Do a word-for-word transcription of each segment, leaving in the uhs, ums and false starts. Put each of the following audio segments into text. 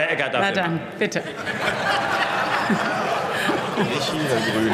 Herr Eckert dafür. Na dann, bitte. Nicht hier, Grün.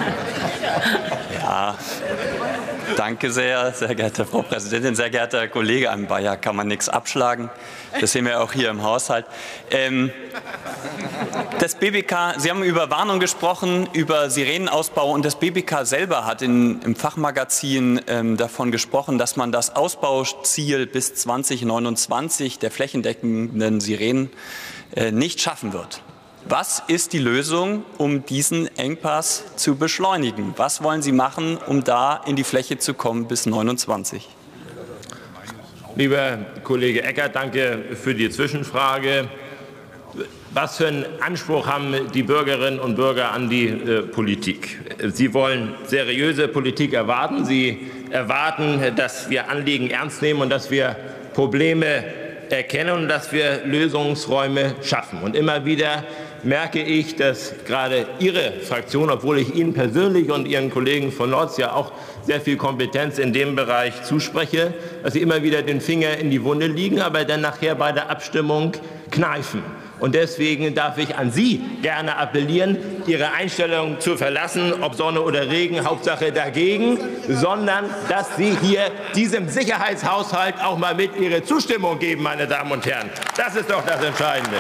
Ja, danke sehr, sehr geehrte Frau Präsidentin, sehr geehrter Herr Kollege. An Bayer kann man nichts abschlagen. Das sehen wir auch hier im Haushalt. Ähm, das B B K, Sie haben über Warnung gesprochen, über Sirenenausbau, und das B B K selber hat in, im Fachmagazin ähm, davon gesprochen, dass man das Ausbauziel bis zweitausendneunundzwanzig der flächendeckenden Sirenen äh, nicht schaffen wird. Was ist die Lösung, um diesen Engpass zu beschleunigen? Was wollen Sie machen, um da in die Fläche zu kommen bis neunundzwanzig? Lieber Kollege Eckert, danke für die Zwischenfrage. Was für einen Anspruch haben die Bürgerinnen und Bürger an die äh, Politik? Sie wollen seriöse Politik erwarten. Sie erwarten, dass wir Anliegen ernst nehmen und dass wir Probleme erkennen und dass wir Lösungsräume schaffen. Und immer wieder merke ich, dass gerade Ihre Fraktion, obwohl ich Ihnen persönlich und Ihren Kollegen von Nordz ja auch sehr viel Kompetenz in dem Bereich zuspreche, dass Sie immer wieder den Finger in die Wunde legen, aber dann nachher bei der Abstimmung kneifen. Und deswegen darf ich an Sie gerne appellieren, Ihre Einstellung zu verlassen, ob Sonne oder Regen, Hauptsache dagegen, sondern dass Sie hier diesem Sicherheitshaushalt auch mal mit Ihre Zustimmung geben, meine Damen und Herren. Das ist doch das Entscheidende.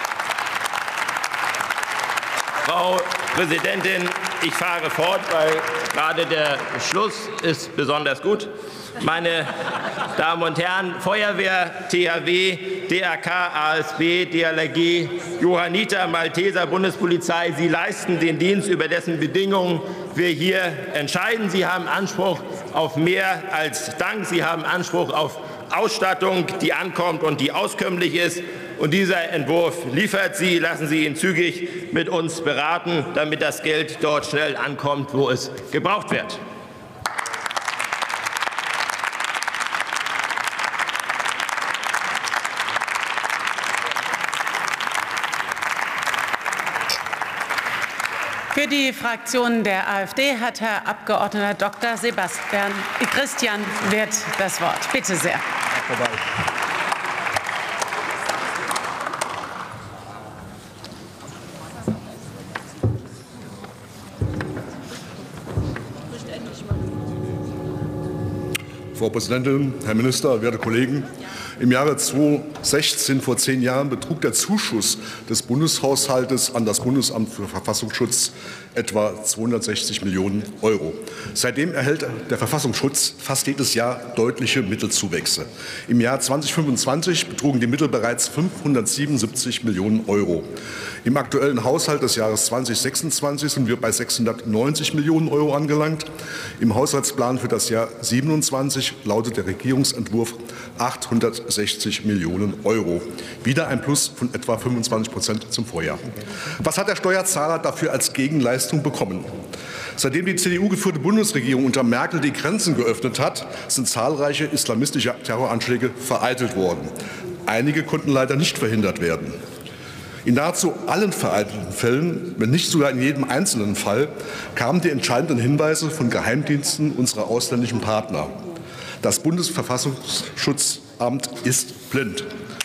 Frau Präsidentin, ich fahre fort, weil gerade der Schluss ist besonders gut. Meine Damen und Herren, Feuerwehr, T H W, D R K, A S B, D L R G, Johanniter, Malteser, Bundespolizei, Sie leisten den Dienst, über dessen Bedingungen wir hier entscheiden. Sie haben Anspruch auf mehr als Dank. Sie haben Anspruch auf Ausstattung, die ankommt und die auskömmlich ist. Und dieser Entwurf liefert sie. Lassen Sie ihn zügig mit uns beraten, damit das Geld dort schnell ankommt, wo es gebraucht wird. Für die Fraktion der AfD hat Herr Abgeordneter Doktor Sebastian Christian Wirth das Wort. Bitte sehr. Frau Präsidentin, Herr Minister, werte Kollegen! Im Jahre zweitausendsechzehn, vor zehn Jahren, betrug der Zuschuss des Bundeshaushaltes an das Bundesamt für Verfassungsschutz etwa zweihundertsechzig Millionen Euro. Seitdem erhält der Verfassungsschutz fast jedes Jahr deutliche Mittelzuwächse. Im Jahr zweitausendfünfundzwanzig betrugen die Mittel bereits fünfhundertsiebenundsiebzig Millionen Euro. Im aktuellen Haushalt des Jahres zweitausendsechsundzwanzig sind wir bei sechshundertneunzig Millionen Euro angelangt. Im Haushaltsplan für das Jahr siebenundzwanzig lautet der Regierungsentwurf achthundertsechzig Millionen Euro. Wieder ein Plus von etwa fünfundzwanzig Prozent zum Vorjahr. Was hat der Steuerzahler dafür als Gegenleistung bekommen? Seitdem die C D U-geführte Bundesregierung unter Merkel die Grenzen geöffnet hat, sind zahlreiche islamistische Terroranschläge vereitelt worden. Einige konnten leider nicht verhindert werden. In nahezu allen vereitelten Fällen, wenn nicht sogar in jedem einzelnen Fall, kamen die entscheidenden Hinweise von Geheimdiensten unserer ausländischen Partner. Das Bundesverfassungsschutzamt ist blind.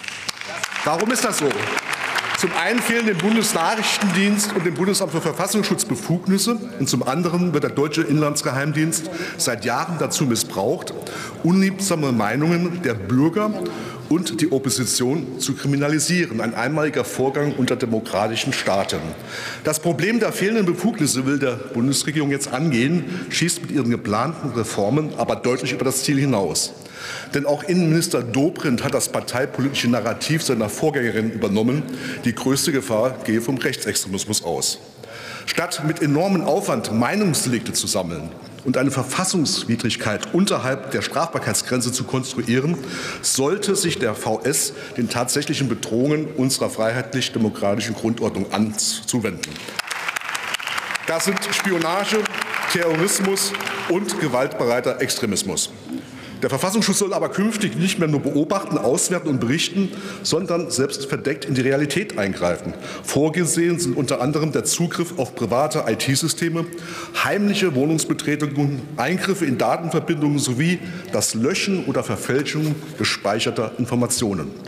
Warum ist das so? Zum einen fehlen dem Bundesnachrichtendienst und dem Bundesamt für Verfassungsschutz Befugnisse, und zum anderen wird der deutsche Inlandsgeheimdienst seit Jahren dazu missbraucht, unliebsame Meinungen der Bürger und die Opposition zu kriminalisieren, ein einmaliger Vorgang unter demokratischen Staaten. Das Problem der fehlenden Befugnisse will der Bundesregierung jetzt angehen, schießt mit ihren geplanten Reformen aber deutlich über das Ziel hinaus. Denn auch Innenminister Dobrindt hat das parteipolitische Narrativ seiner Vorgängerin übernommen. Die größte Gefahr gehe vom Rechtsextremismus aus. Statt mit enormem Aufwand Meinungsdelikte zu sammeln und eine Verfassungswidrigkeit unterhalb der Strafbarkeitsgrenze zu konstruieren, sollte sich der V S den tatsächlichen Bedrohungen unserer freiheitlich-demokratischen Grundordnung anzuwenden. Das sind Spionage, Terrorismus und gewaltbereiter Extremismus. Der Verfassungsschutz soll aber künftig nicht mehr nur beobachten, auswerten und berichten, sondern selbst verdeckt in die Realität eingreifen. Vorgesehen sind unter anderem der Zugriff auf private I T-Systeme, heimliche Wohnungsbetretungen, Eingriffe in Datenverbindungen sowie das Löschen oder Verfälschung gespeicherter Informationen.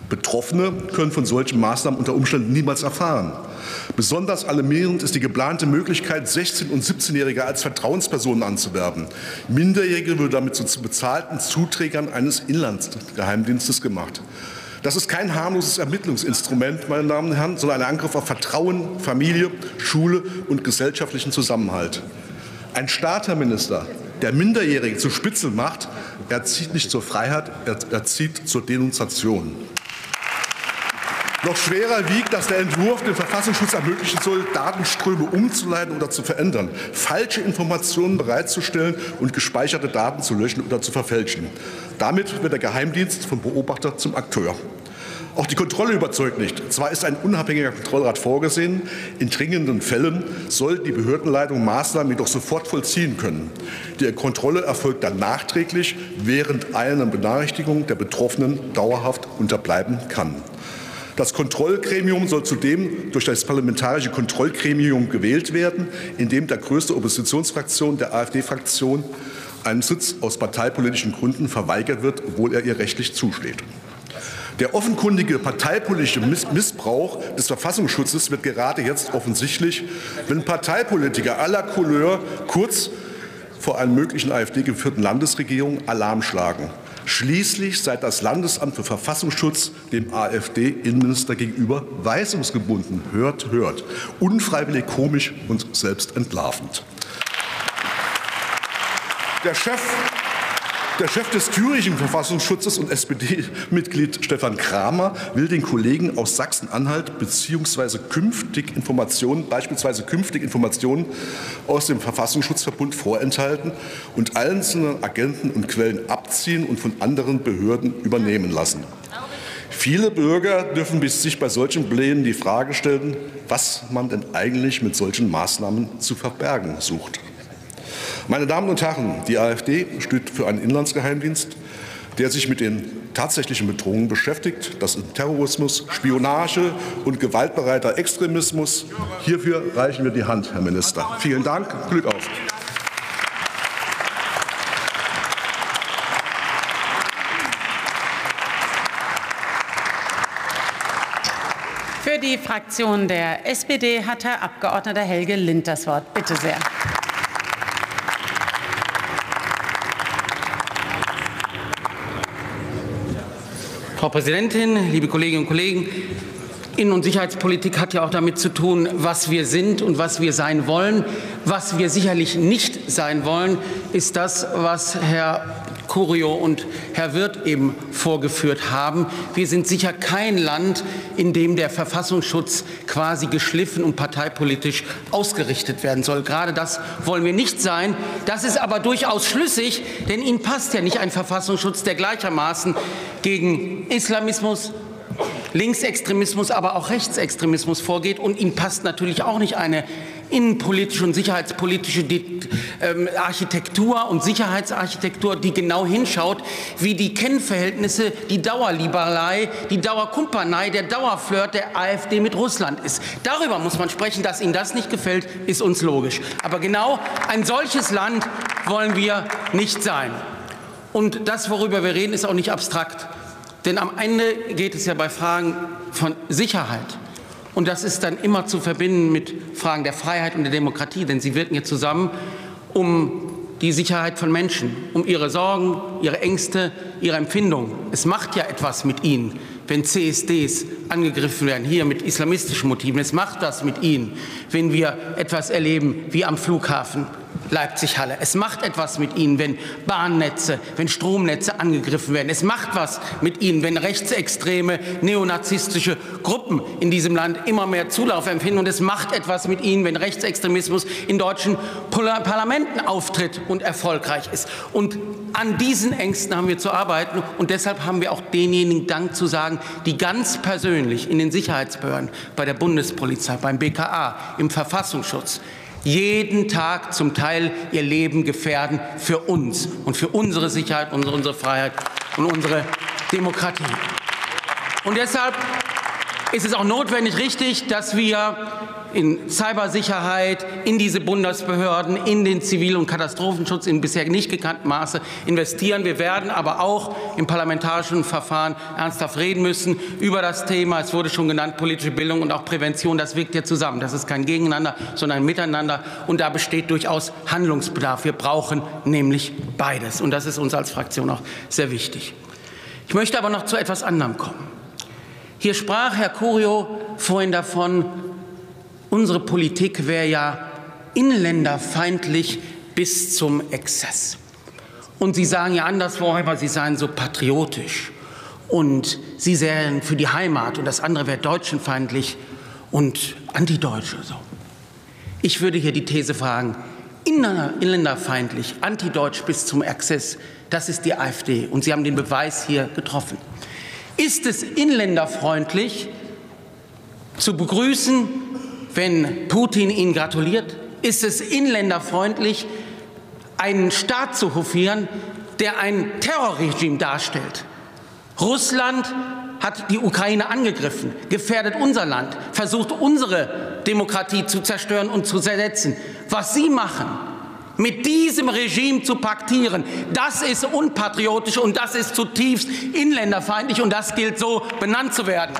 Betroffene können von solchen Maßnahmen unter Umständen niemals erfahren. Besonders alarmierend ist die geplante Möglichkeit, sechzehn- und siebzehnjährige als Vertrauenspersonen anzuwerben. Minderjährige würde damit zu bezahlten Zuträgern eines Inlandsgeheimdienstes gemacht. Das ist kein harmloses Ermittlungsinstrument, meine Damen und Herren, sondern ein Angriff auf Vertrauen, Familie, Schule und gesellschaftlichen Zusammenhalt. Ein Staat, Herr Minister, der Minderjährige zu Spitzel macht, er zieht nicht zur Freiheit, er, er zieht zur Denunziation. Noch schwerer wiegt, dass der Entwurf den Verfassungsschutz ermöglichen soll, Datenströme umzuleiten oder zu verändern, falsche Informationen bereitzustellen und gespeicherte Daten zu löschen oder zu verfälschen. Damit wird der Geheimdienst vom Beobachter zum Akteur. Auch die Kontrolle überzeugt nicht. Zwar ist ein unabhängiger Kontrollrat vorgesehen, in dringenden Fällen soll die Behördenleitung Maßnahmen jedoch sofort vollziehen können. Die Kontrolle erfolgt dann nachträglich, während eine Benachrichtigung der Betroffenen dauerhaft unterbleiben kann. Das Kontrollgremium soll zudem durch das Parlamentarische Kontrollgremium gewählt werden, in dem der größte Oppositionsfraktion, der AfD-Fraktion, ein Sitz aus parteipolitischen Gründen verweigert wird, obwohl er ihr rechtlich zusteht. Der offenkundige parteipolitische Missbrauch des Verfassungsschutzes wird gerade jetzt offensichtlich, wenn Parteipolitiker aller Couleur kurz vor einer möglichen AfD-geführten Landesregierung Alarm schlagen. Schließlich sei das Landesamt für Verfassungsschutz dem AfD-Innenminister gegenüber weisungsgebunden. Hört, hört. Unfreiwillig komisch und selbstentlarvend. Der Chef, der Chef des thüringischen Verfassungsschutzes und S P D-Mitglied Stefan Kramer will den Kollegen aus Sachsen-Anhalt beziehungsweise künftig Informationen, beispielsweise künftig Informationen aus dem Verfassungsschutzverbund vorenthalten und einzelne Agenten und Quellen abziehen und von anderen Behörden übernehmen lassen. Viele Bürger dürfen sich bei solchen Plänen die Frage stellen, was man denn eigentlich mit solchen Maßnahmen zu verbergen sucht. Meine Damen und Herren, die AfD steht für einen Inlandsgeheimdienst, der sich mit den tatsächlichen Bedrohungen beschäftigt. Das sind Terrorismus, Spionage und gewaltbereiter Extremismus. Hierfür reichen wir die Hand, Herr Minister. Vielen Dank. Glück auf. Für die Fraktion der S P D hat Herr Abgeordneter Helge Lind das Wort. Bitte sehr. Frau Präsidentin, liebe Kolleginnen und Kollegen! Innen- und Sicherheitspolitik hat ja auch damit zu tun, was wir sind und was wir sein wollen. Was wir sicherlich nicht sein wollen, ist das, was Herr Curio und Herr Wirth eben vorgeführt haben. Wir sind sicher kein Land, in dem der Verfassungsschutz quasi geschliffen und parteipolitisch ausgerichtet werden soll. Gerade das wollen wir nicht sein. Das ist aber durchaus schlüssig, denn Ihnen passt ja nicht ein Verfassungsschutz, der gleichermaßen gegen Islamismus, Linksextremismus, aber auch Rechtsextremismus vorgeht. Und Ihnen passt natürlich auch nicht eine innenpolitische und sicherheitspolitische Architektur und Sicherheitsarchitektur, die genau hinschaut, wie die Kennverhältnisse, die Dauerliberalei, die Dauerkumpanei, der Dauerflirt der AfD mit Russland ist. Darüber muss man sprechen. Dass Ihnen das nicht gefällt, ist uns logisch. Aber genau ein solches Land wollen wir nicht sein. Und das, worüber wir reden, ist auch nicht abstrakt. Denn am Ende geht es ja bei Fragen von Sicherheit. Und das ist dann immer zu verbinden mit Fragen der Freiheit und der Demokratie. Denn sie wirken hier zusammen, um die Sicherheit von Menschen, um ihre Sorgen, ihre Ängste, ihre Empfindungen. Es macht ja etwas mit ihnen, wenn C S Ds angegriffen werden, hier mit islamistischen Motiven. Es macht das mit ihnen, wenn wir etwas erleben wie am Flughafen Leipzig-Halle. Es macht etwas mit ihnen, wenn Bahnnetze, wenn Stromnetze angegriffen werden. Es macht was mit ihnen, wenn rechtsextreme, neonazistische Gruppen in diesem Land immer mehr Zulauf empfinden. Und es macht etwas mit ihnen, wenn Rechtsextremismus in deutschen Parlamenten auftritt und erfolgreich ist. Und an diesen Ängsten haben wir zu arbeiten. Und deshalb haben wir auch denjenigen Dank zu sagen, die ganz persönlich in den Sicherheitsbehörden, bei der Bundespolizei, beim B K A, im Verfassungsschutz, jeden Tag zum Teil ihr Leben gefährden für uns und für unsere Sicherheit, unsere, unsere Freiheit und unsere Demokratie. Und deshalb ist es auch notwendig richtig, dass wir in Cybersicherheit, in diese Bundesbehörden, in den Zivil- und Katastrophenschutz in bisher nicht gekanntem Maße investieren. Wir werden aber auch im parlamentarischen Verfahren ernsthaft reden müssen über das Thema. Es wurde schon genannt, politische Bildung und auch Prävention. Das wirkt ja zusammen. Das ist kein Gegeneinander, sondern ein Miteinander. Und da besteht durchaus Handlungsbedarf. Wir brauchen nämlich beides. Und das ist uns als Fraktion auch sehr wichtig. Ich möchte aber noch zu etwas anderem kommen. Hier sprach Herr Curio vorhin davon, unsere Politik wäre ja inländerfeindlich bis zum Exzess. Und Sie sagen ja anderswo, aber Sie seien so patriotisch. Und Sie sähen für die Heimat und das andere wäre deutschenfeindlich und antideutsche. So. Ich würde hier die These fragen, inländerfeindlich, antideutsch bis zum Exzess, das ist die AfD. Und Sie haben den Beweis hier getroffen. Ist es inländerfreundlich zu begrüßen, wenn Putin Ihnen gratuliert? Ist es inländerfreundlich, einen Staat zu hofieren, der ein Terrorregime darstellt? Russland hat die Ukraine angegriffen, gefährdet unser Land, versucht unsere Demokratie zu zerstören und zu zersetzen. Was Sie machen, mit diesem Regime zu paktieren, das ist unpatriotisch und das ist zutiefst inländerfeindlich und das gilt so benannt zu werden.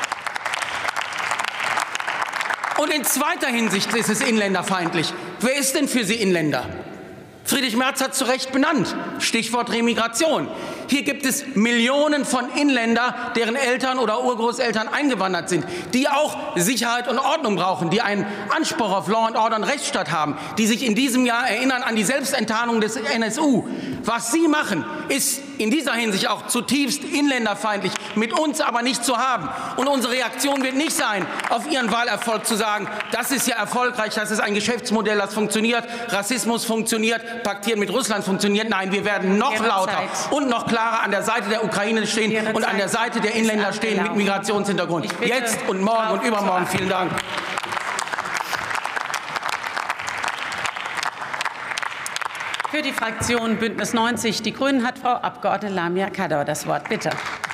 Und in zweiter Hinsicht ist es inländerfeindlich. Wer ist denn für Sie Inländer? Friedrich Merz hat zu Recht benannt. Stichwort Remigration. Hier gibt es Millionen von Inländern, deren Eltern oder Urgroßeltern eingewandert sind, die auch Sicherheit und Ordnung brauchen, die einen Anspruch auf Law and Order und Rechtsstaat haben, die sich in diesem Jahr erinnern an die Selbstenttarnung des N S U. Was Sie machen, ist in dieser Hinsicht auch zutiefst inländerfeindlich, mit uns aber nicht zu haben. Und unsere Reaktion wird nicht sein, auf Ihren Wahlerfolg zu sagen, das ist ja erfolgreich, das ist ein Geschäftsmodell, das funktioniert, Rassismus funktioniert, Paktieren mit Russland funktioniert. Nein, wir werden noch Ihre lauter Zeit. und noch klarer an der Seite der Ukraine stehen Ihre und an der Zeit Seite der Inländer stehen mit Migrationshintergrund. Jetzt und morgen und übermorgen. Vielen Dank. Für die Fraktion Bündnis neunzig Die Grünen hat Frau Abgeordnete Lamia Kador das Wort. Bitte.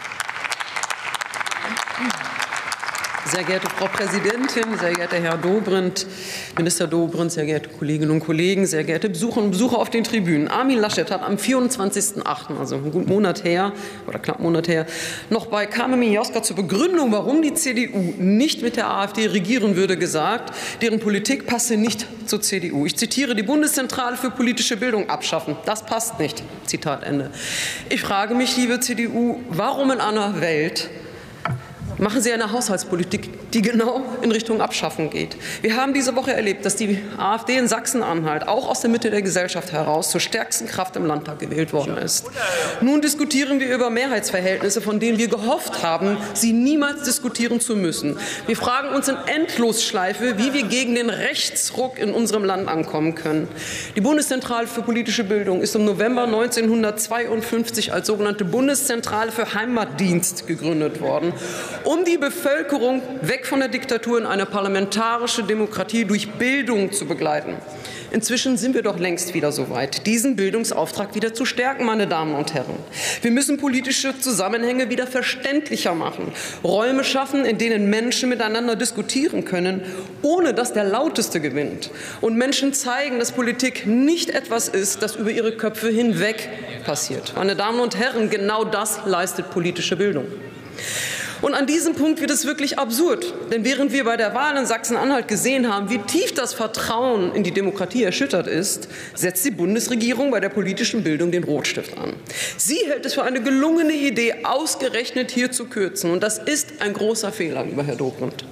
Sehr geehrte Frau Präsidentin, sehr geehrter Herr Dobrindt, Minister Dobrindt, sehr geehrte Kolleginnen und Kollegen, sehr geehrte Besucherinnen und Besucher auf den Tribünen. Armin Laschet hat am vierundzwanzigsten achten, also einen guten Monat her, oder knapp einen Monat her, noch bei Carmen Mioska zur Begründung, warum die C D U nicht mit der AfD regieren würde, gesagt, deren Politik passe nicht zur C D U. Ich zitiere, die Bundeszentrale für politische Bildung abschaffen. Das passt nicht. Zitat Ende. Ich frage mich, liebe C D U, warum in einer Welt machen Sie eine Haushaltspolitik, die genau in Richtung Abschaffen geht. Wir haben diese Woche erlebt, dass die AfD in Sachsen-Anhalt auch aus der Mitte der Gesellschaft heraus zur stärksten Kraft im Landtag gewählt worden ist. Nun diskutieren wir über Mehrheitsverhältnisse, von denen wir gehofft haben, sie niemals diskutieren zu müssen. Wir fragen uns in Endlosschleife, wie wir gegen den Rechtsruck in unserem Land ankommen können. Die Bundeszentrale für politische Bildung ist im November neunzehnhundertzweiundfünfzig als sogenannte Bundeszentrale für Heimatdienst gegründet worden, um die Bevölkerung weg von der Diktatur in eine parlamentarische Demokratie durch Bildung zu begleiten. Inzwischen sind wir doch längst wieder so weit, diesen Bildungsauftrag wieder zu stärken, meine Damen und Herren. Wir müssen politische Zusammenhänge wieder verständlicher machen, Räume schaffen, in denen Menschen miteinander diskutieren können, ohne dass der Lauteste gewinnt. Und Menschen zeigen, dass Politik nicht etwas ist, das über ihre Köpfe hinweg passiert. Meine Damen und Herren, genau das leistet politische Bildung. Und an diesem Punkt wird es wirklich absurd. Denn während wir bei der Wahl in Sachsen-Anhalt gesehen haben, wie tief das Vertrauen in die Demokratie erschüttert ist, setzt die Bundesregierung bei der politischen Bildung den Rotstift an. Sie hält es für eine gelungene Idee, ausgerechnet hier zu kürzen. Und das ist ein großer Fehler, lieber Herr Dobrindt.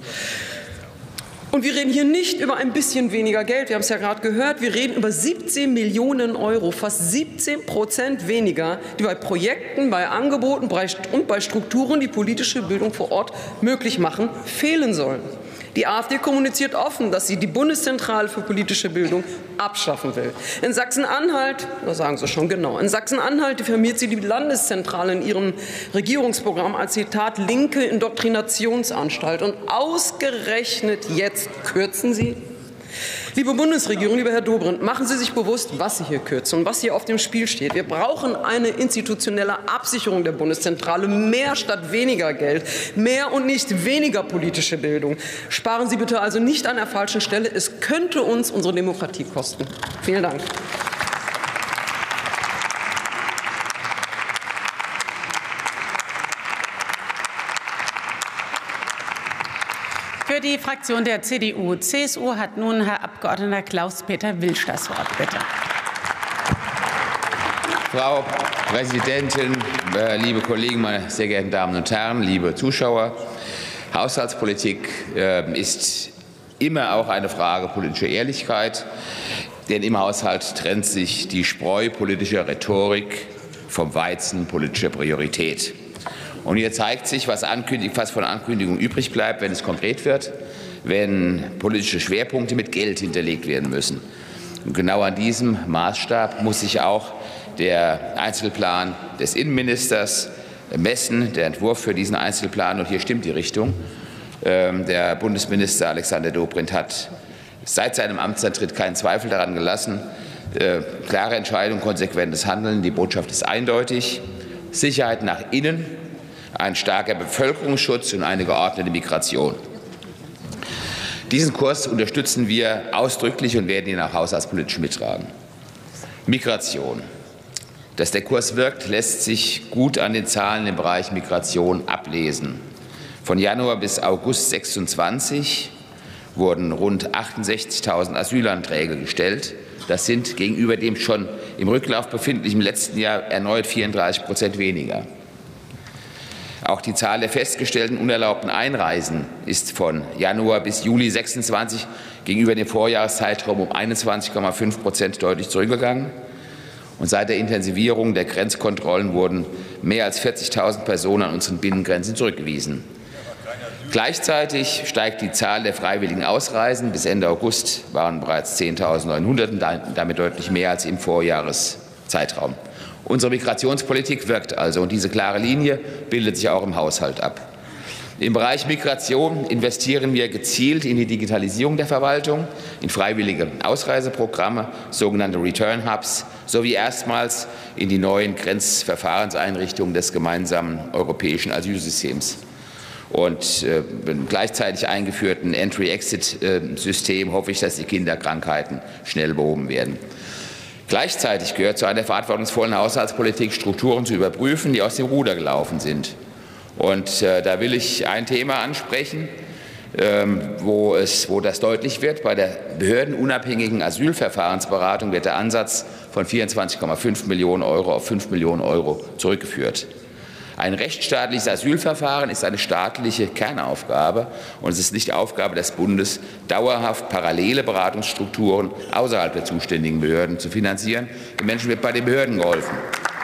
Und wir reden hier nicht über ein bisschen weniger Geld, wir haben es ja gerade gehört, wir reden über siebzehn Millionen Euro, fast siebzehn Prozent weniger, die bei Projekten, bei Angeboten und bei Strukturen, die politische Bildung vor Ort möglich machen, fehlen sollen. Die AfD kommuniziert offen, dass sie die Bundeszentrale für politische Bildung abschaffen will. In Sachsen-Anhalt, da sagen Sie schon genau, in Sachsen-Anhalt diffamiert sie die Landeszentrale in ihrem Regierungsprogramm als Zitat linke Indoktrinationsanstalt. Und ausgerechnet jetzt kürzen Sie? Liebe Bundesregierung, lieber Herr Dobrindt, machen Sie sich bewusst, was Sie hier kürzen und was hier auf dem Spiel steht. Wir brauchen eine institutionelle Absicherung der Bundeszentrale, mehr statt weniger Geld, mehr und nicht weniger politische Bildung. Sparen Sie bitte also nicht an der falschen Stelle. Es könnte uns unsere Demokratie kosten. Vielen Dank. Für die Fraktion der C D U C S U hat nun Herr Abgeordneter Klaus-Peter Wilsch das Wort. Bitte. Frau Präsidentin, liebe Kollegen, meine sehr geehrten Damen und Herren, liebe Zuschauer! Haushaltspolitik ist immer auch eine Frage politischer Ehrlichkeit, denn im Haushalt trennt sich die Spreu politischer Rhetorik vom Weizen politischer Priorität. Und hier zeigt sich, was, was von Ankündigungen übrig bleibt, wenn es konkret wird, wenn politische Schwerpunkte mit Geld hinterlegt werden müssen. Und genau an diesem Maßstab muss sich auch der Einzelplan des Innenministers messen, der Entwurf für diesen Einzelplan. Und hier stimmt die Richtung. Der Bundesminister Alexander Dobrindt hat seit seinem Amtsantritt keinen Zweifel daran gelassen. Klare Entscheidung, konsequentes Handeln. Die Botschaft ist eindeutig. Sicherheit nach innen, ein starker Bevölkerungsschutz und eine geordnete Migration. Diesen Kurs unterstützen wir ausdrücklich und werden ihn auch haushaltspolitisch mittragen. Migration. Dass der Kurs wirkt, lässt sich gut an den Zahlen im Bereich Migration ablesen. Von Januar bis August sechsundzwanzig wurden rund achtundsechzigtausend Asylanträge gestellt. Das sind gegenüber dem schon im Rücklauf befindlichen letzten Jahr erneut vierunddreißig Prozent weniger. Auch die Zahl der festgestellten unerlaubten Einreisen ist von Januar bis Juli sechsundzwanzig gegenüber dem Vorjahreszeitraum um einundzwanzig Komma fünf Prozent deutlich zurückgegangen. Und seit der Intensivierung der Grenzkontrollen wurden mehr als vierzigtausend Personen an unseren Binnengrenzen zurückgewiesen. Gleichzeitig steigt die Zahl der freiwilligen Ausreisen. Bis Ende August waren bereits zehntausendneunhundert, damit deutlich mehr als im Vorjahreszeitraum. Unsere Migrationspolitik wirkt also, und diese klare Linie bildet sich auch im Haushalt ab. Im Bereich Migration investieren wir gezielt in die Digitalisierung der Verwaltung, in freiwillige Ausreiseprogramme, sogenannte Return Hubs, sowie erstmals in die neuen Grenzverfahrenseinrichtungen des gemeinsamen europäischen Asylsystems. Und äh, mit dem gleichzeitig eingeführten Entry-Exit-System hoffe ich, dass die Kinderkrankheiten schnell behoben werden. Gleichzeitig gehört zu einer verantwortungsvollen Haushaltspolitik, Strukturen zu überprüfen, die aus dem Ruder gelaufen sind. Und äh, da will ich ein Thema ansprechen, ähm, wo, es, wo das deutlich wird. Bei der behördenunabhängigen Asylverfahrensberatung wird der Ansatz von vierundzwanzig Komma fünf Millionen Euro auf fünf Millionen Euro zurückgeführt. Ein rechtsstaatliches Asylverfahren ist eine staatliche Kernaufgabe, und es ist nicht Aufgabe des Bundes, dauerhaft parallele Beratungsstrukturen außerhalb der zuständigen Behörden zu finanzieren. Den Menschen wird bei den Behörden geholfen.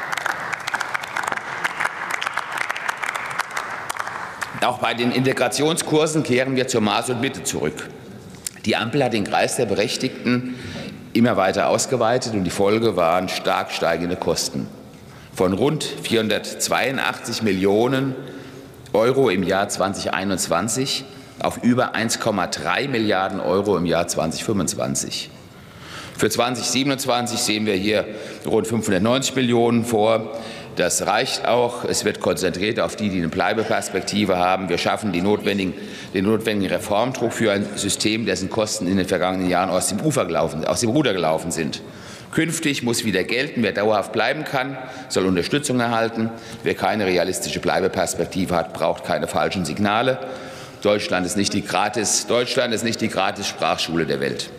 Auch bei den Integrationskursen kehren wir zur Maß und Mitte zurück. Die Ampel hat den Kreis der Berechtigten immer weiter ausgeweitet, und die Folge waren stark steigende Kosten. Von rund vierhundertzweiundachtzig Millionen Euro im Jahr zweitausendeinundzwanzig auf über eins Komma drei Milliarden Euro im Jahr zweitausendfünfundzwanzig. Für zweitausendsiebenundzwanzig sehen wir hier rund fünfhundertneunzig Millionen vor. Das reicht auch. Es wird konzentriert auf die, die eine Bleibeperspektive haben. Wir schaffen die notwendigen, den notwendigen Reformdruck für ein System, dessen Kosten in den vergangenen Jahren aus dem, Ufer gelaufen, aus dem Ruder gelaufen sind. Künftig muss wieder gelten, wer dauerhaft bleiben kann, soll Unterstützung erhalten. Wer keine realistische Bleibeperspektive hat, braucht keine falschen Signale. Deutschland ist nicht die gratis, Deutschland ist nicht die gratis Sprachschule der Welt.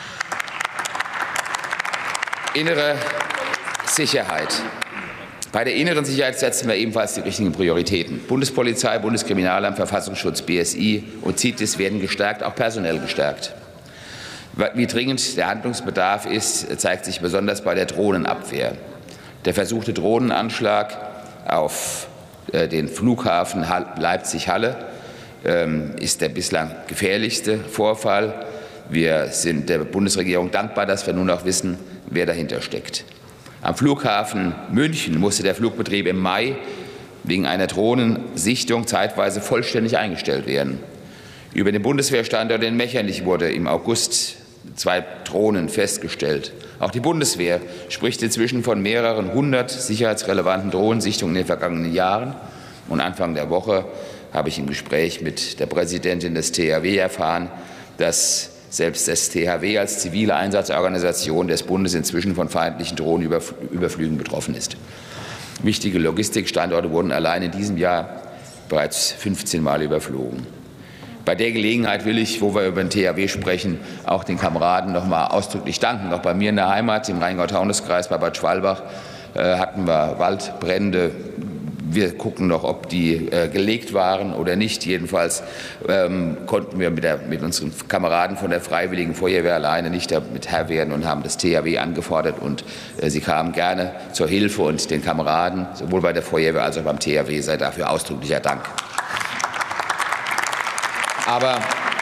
Innere Sicherheit. Bei der inneren Sicherheit setzen wir ebenfalls die richtigen Prioritäten. Bundespolizei, Bundeskriminalamt, Verfassungsschutz, B S I und C I T E S werden gestärkt, auch personell gestärkt. Wie dringend der Handlungsbedarf ist, zeigt sich besonders bei der Drohnenabwehr. Der versuchte Drohnenanschlag auf den Flughafen Leipzig-Halle ist der bislang gefährlichste Vorfall. Wir sind der Bundesregierung dankbar, dass wir nun auch wissen, wer dahinter steckt. Am Flughafen München musste der Flugbetrieb im Mai wegen einer Drohnensichtung zeitweise vollständig eingestellt werden. Über den Bundeswehrstandort in Mechernich wurde im August zwei Drohnen festgestellt. Auch die Bundeswehr spricht inzwischen von mehreren hundert sicherheitsrelevanten Drohnensichtungen in den vergangenen Jahren. Und Anfang der Woche habe ich im Gespräch mit der Präsidentin des T H W erfahren, dass selbst das T H W als zivile Einsatzorganisation des Bundes inzwischen von feindlichen Drohnenüberflügen betroffen ist. Wichtige Logistikstandorte wurden allein in diesem Jahr bereits fünfzehn Mal überflogen. Bei der Gelegenheit will ich, wo wir über den T H W sprechen, auch den Kameraden noch mal ausdrücklich danken. Auch bei mir in der Heimat, im Rheingau-Taunus-Kreis, bei Bad Schwalbach, äh, hatten wir Waldbrände. Wir gucken noch, ob die äh, gelegt waren oder nicht. Jedenfalls ähm, konnten wir mit, der, mit unseren Kameraden von der Freiwilligen Feuerwehr alleine nicht damit Herr werden und haben das T H W angefordert. Und äh, sie kamen gerne zur Hilfe und den Kameraden, sowohl bei der Feuerwehr als auch beim T H W, sei dafür ausdrücklicher Dank. Aber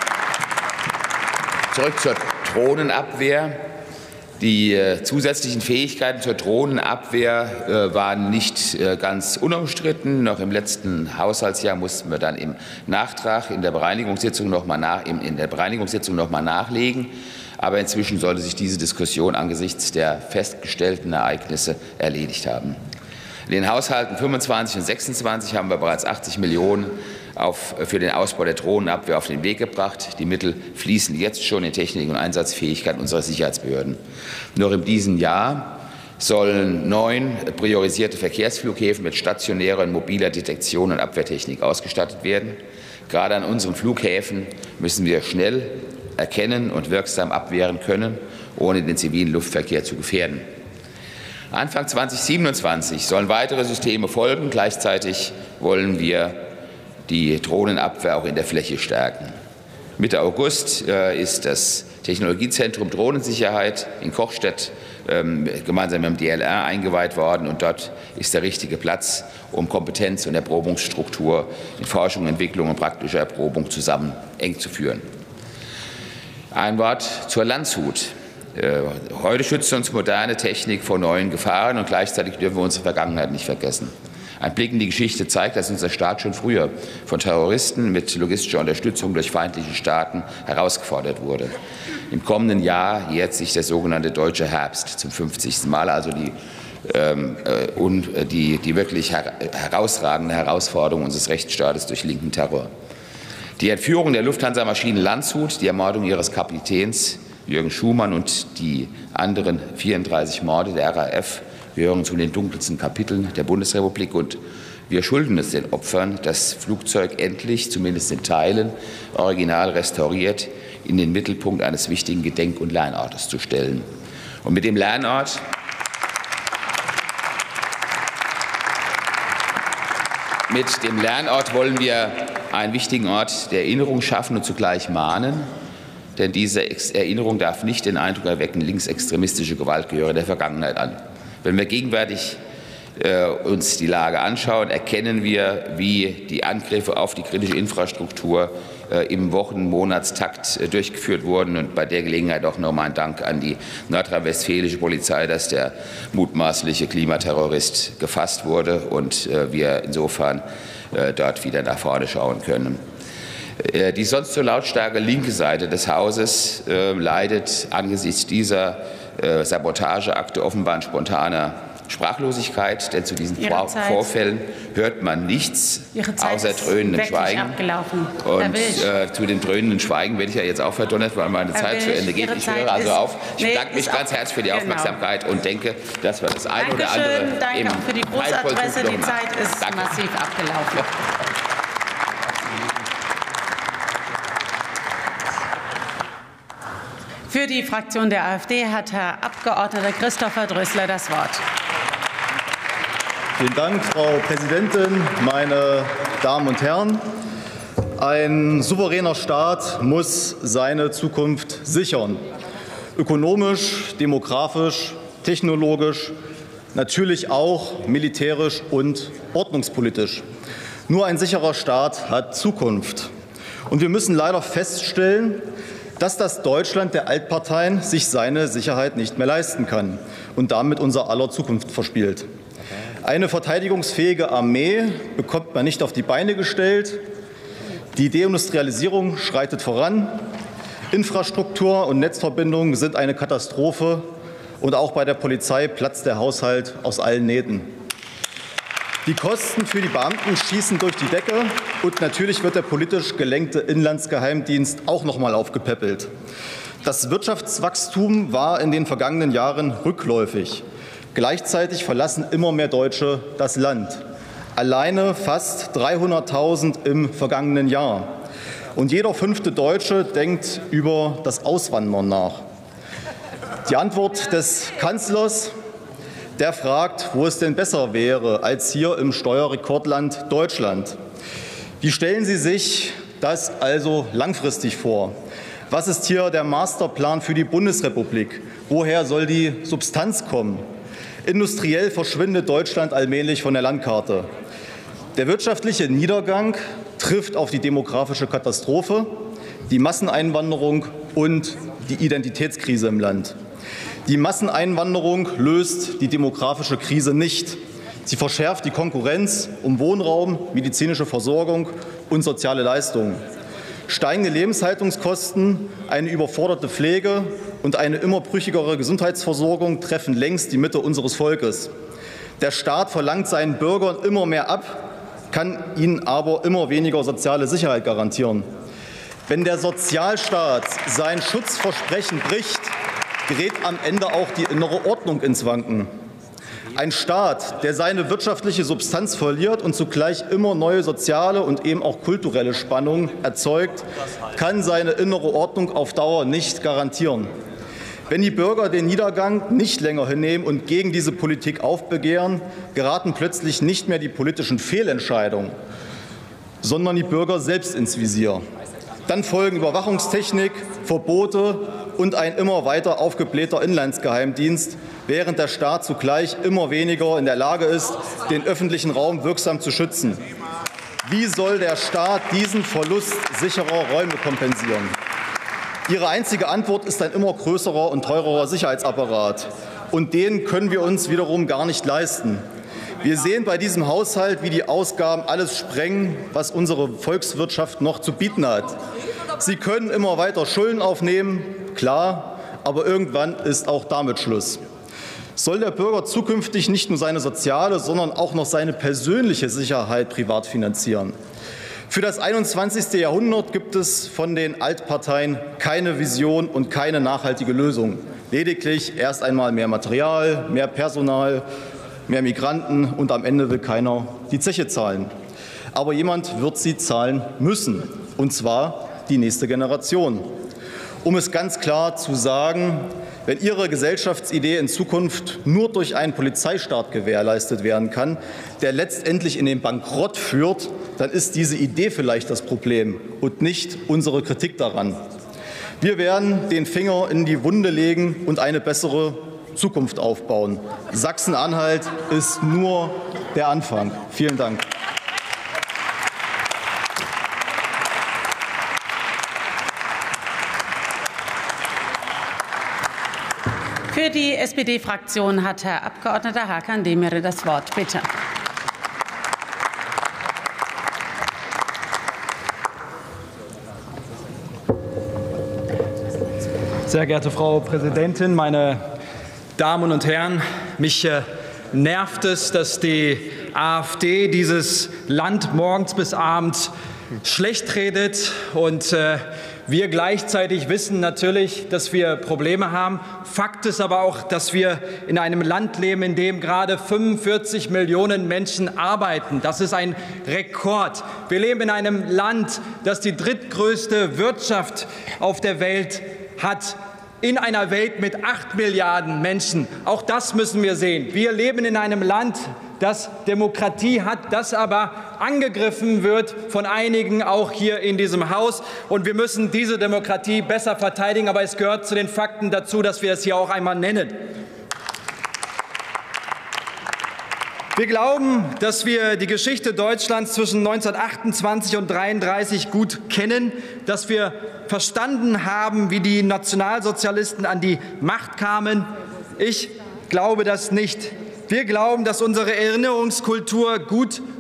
zurück zur Drohnenabwehr. Die äh, zusätzlichen Fähigkeiten zur Drohnenabwehr äh, waren nicht äh, ganz unumstritten. Noch im letzten Haushaltsjahr mussten wir dann im Nachtrag in der Bereinigungssitzung noch mal nach, in, in der Bereinigungssitzung noch mal nachlegen. Aber inzwischen sollte sich diese Diskussion angesichts der festgestellten Ereignisse erledigt haben. In den Haushalten fünfundzwanzig und sechsundzwanzig haben wir bereits achtzig Millionen auf, für den Ausbau der Drohnenabwehr auf den Weg gebracht. Die Mittel fließen jetzt schon in Technik und Einsatzfähigkeit unserer Sicherheitsbehörden. Noch in diesem Jahr sollen neun priorisierte Verkehrsflughäfen mit stationärer und mobiler Detektion und Abwehrtechnik ausgestattet werden. Gerade an unseren Flughäfen müssen wir schnell erkennen und wirksam abwehren können, ohne den zivilen Luftverkehr zu gefährden. Anfang zweitausendsiebenundzwanzig sollen weitere Systeme folgen. Gleichzeitig wollen wir die Drohnenabwehr auch in der Fläche stärken. Mitte August äh, ist das Technologiezentrum Drohnensicherheit in Kochstedt ähm, gemeinsam mit dem D L R eingeweiht worden. Und dort ist der richtige Platz, um Kompetenz und Erprobungsstruktur in Forschung, Entwicklung und praktischer Erprobung zusammen eng zu führen. Ein Wort zur Landshut. Heute schützt uns moderne Technik vor neuen Gefahren, und gleichzeitig dürfen wir unsere Vergangenheit nicht vergessen. Ein Blick in die Geschichte zeigt, dass unser Staat schon früher von Terroristen mit logistischer Unterstützung durch feindliche Staaten herausgefordert wurde. Im kommenden Jahr jährt sich der sogenannte Deutsche Herbst zum fünfzigsten Mal, also die, ähm, äh, die, die wirklich her herausragende Herausforderung unseres Rechtsstaates durch linken Terror. Die Entführung der Lufthansa-Maschine Landshut, die Ermordung ihres Kapitäns Jürgen Schumann und die anderen vierunddreißig Morde der R A F gehören zu den dunkelsten Kapiteln der Bundesrepublik, und wir schulden es den Opfern, das Flugzeug endlich, zumindest in Teilen, original restauriert, in den Mittelpunkt eines wichtigen Gedenk- und Lernortes zu stellen. Und mit dem Lernort mit dem Lernort wollen wir einen wichtigen Ort der Erinnerung schaffen und zugleich mahnen. Denn diese Erinnerung darf nicht den Eindruck erwecken, linksextremistische Gewalt gehöre der Vergangenheit an. Wenn wir gegenwärtig äh, uns die Lage anschauen, erkennen wir, wie die Angriffe auf die kritische Infrastruktur äh, im Wochen-, Monatstakt äh, durchgeführt wurden. Und bei der Gelegenheit auch nochmal ein Dank an die nordrhein-westfälische Polizei, dass der mutmaßliche Klimaterrorist gefasst wurde und äh, wir insofern äh, dort wieder nach vorne schauen können. Die sonst so lautstarke linke Seite des Hauses äh, leidet angesichts dieser äh, Sabotageakte offenbar an spontaner Sprachlosigkeit, denn zu diesen Vor Vorfällen hört man nichts außer dröhnenden Schweigen. Abgelaufen. Und äh, zu dem dröhnenden Schweigen werde ich ja jetzt auch verdonnert, weil meine Zeit zu Ende geht. Ich höre also auf. Ich bedanke mich ganz herzlich für die Aufmerksamkeit genau. und denke, dass wir das eine oder andere Danke im auch für die Großadresse. Die Zeit ist Danke. massiv abgelaufen. Für die Fraktion der AfD hat Herr Abgeordneter Christopher Drößler das Wort. Vielen Dank, Frau Präsidentin, meine Damen und Herren! Ein souveräner Staat muss seine Zukunft sichern. Ökonomisch, demografisch, technologisch, natürlich auch militärisch und ordnungspolitisch. Nur ein sicherer Staat hat Zukunft. Und wir müssen leider feststellen, dass das Deutschland der Altparteien sich seine Sicherheit nicht mehr leisten kann und damit unser aller Zukunft verspielt. Eine verteidigungsfähige Armee bekommt man nicht auf die Beine gestellt. Die Deindustrialisierung schreitet voran. Infrastruktur und Netzverbindungen sind eine Katastrophe, und auch bei der Polizei platzt der Haushalt aus allen Nähten. Die Kosten für die Beamten schießen durch die Decke, und natürlich wird der politisch gelenkte Inlandsgeheimdienst auch noch mal aufgepäppelt. Das Wirtschaftswachstum war in den vergangenen Jahren rückläufig. Gleichzeitig verlassen immer mehr Deutsche das Land. Alleine fast dreihunderttausend im vergangenen Jahr. Und jeder fünfte Deutsche denkt über das Auswandern nach. Die Antwort des Kanzlers, der fragt, wo es denn besser wäre als hier im Steuerrekordland Deutschland. Wie stellen Sie sich das also langfristig vor? Was ist hier der Masterplan für die Bundesrepublik? Woher soll die Substanz kommen? Industriell verschwindet Deutschland allmählich von der Landkarte. Der wirtschaftliche Niedergang trifft auf die demografische Katastrophe, die Masseneinwanderung und die Identitätskrise im Land. Die Masseneinwanderung löst die demografische Krise nicht. Sie verschärft die Konkurrenz um Wohnraum, medizinische Versorgung und soziale Leistungen. Steigende Lebenshaltungskosten, eine überforderte Pflege und eine immer brüchigere Gesundheitsversorgung treffen längst die Mitte unseres Volkes. Der Staat verlangt seinen Bürgern immer mehr ab, kann ihnen aber immer weniger soziale Sicherheit garantieren. Wenn der Sozialstaat sein Schutzversprechen bricht, gerät am Ende auch die innere Ordnung ins Wanken. Ein Staat, der seine wirtschaftliche Substanz verliert und zugleich immer neue soziale und eben auch kulturelle Spannungen erzeugt, kann seine innere Ordnung auf Dauer nicht garantieren. Wenn die Bürger den Niedergang nicht länger hinnehmen und gegen diese Politik aufbegehren, geraten plötzlich nicht mehr die politischen Fehlentscheidungen, sondern die Bürger selbst ins Visier. Dann folgen Überwachungstechnik, Verbote und ein immer weiter aufgeblähter Inlandsgeheimdienst, während der Staat zugleich immer weniger in der Lage ist, den öffentlichen Raum wirksam zu schützen. Wie soll der Staat diesen Verlust sicherer Räume kompensieren? Ihre einzige Antwort ist ein immer größerer und teurerer Sicherheitsapparat. Und den können wir uns wiederum gar nicht leisten. Wir sehen bei diesem Haushalt, wie die Ausgaben alles sprengen, was unsere Volkswirtschaft noch zu bieten hat. Sie können immer weiter Schulden aufnehmen, klar, aber irgendwann ist auch damit Schluss. Soll der Bürger zukünftig nicht nur seine soziale, sondern auch noch seine persönliche Sicherheit privat finanzieren? Für das einundzwanzigste Jahrhundert gibt es von den Altparteien keine Vision und keine nachhaltige Lösung. Lediglich erst einmal mehr Material, mehr Personal, mehr Migranten, und am Ende will keiner die Zeche zahlen. Aber jemand wird sie zahlen müssen, und zwar die nächste Generation. Um es ganz klar zu sagen, wenn Ihre Gesellschaftsidee in Zukunft nur durch einen Polizeistaat gewährleistet werden kann, der letztendlich in den Bankrott führt, dann ist diese Idee vielleicht das Problem und nicht unsere Kritik daran. Wir werden den Finger in die Wunde legen und eine bessere Zukunft aufbauen. Sachsen-Anhalt ist nur der Anfang. Vielen Dank. Für die S P D-Fraktion hat Herr Abgeordneter Hakan Demir das Wort. Bitte. Sehr geehrte Frau Präsidentin, meine Damen und Herren! Mich äh, nervt es, dass die AfD dieses Land morgens bis abends schlecht redet und äh, wir gleichzeitig wissen natürlich, dass wir Probleme haben. Fakt ist aber auch, dass wir in einem Land leben, in dem gerade fünfundvierzig Millionen Menschen arbeiten. Das ist ein Rekord. Wir leben in einem Land, das die drittgrößte Wirtschaft auf der Welt hat. In einer Welt mit acht Milliarden Menschen. Auch das müssen wir sehen. Wir leben in einem Land, das Demokratie hat, das aber angegriffen wird von einigen auch hier in diesem Haus. Und wir müssen diese Demokratie besser verteidigen. Aber es gehört zu den Fakten dazu, dass wir es hier auch einmal nennen. Wir glauben, dass wir die Geschichte Deutschlands zwischen neunzehnhundertachtundzwanzig und neunzehnhundertdreiunddreißig gut kennen, dass wir verstanden haben, wie die Nationalsozialisten an die Macht kamen. Ich glaube das nicht. Wir glauben, dass unsere Erinnerungskultur gut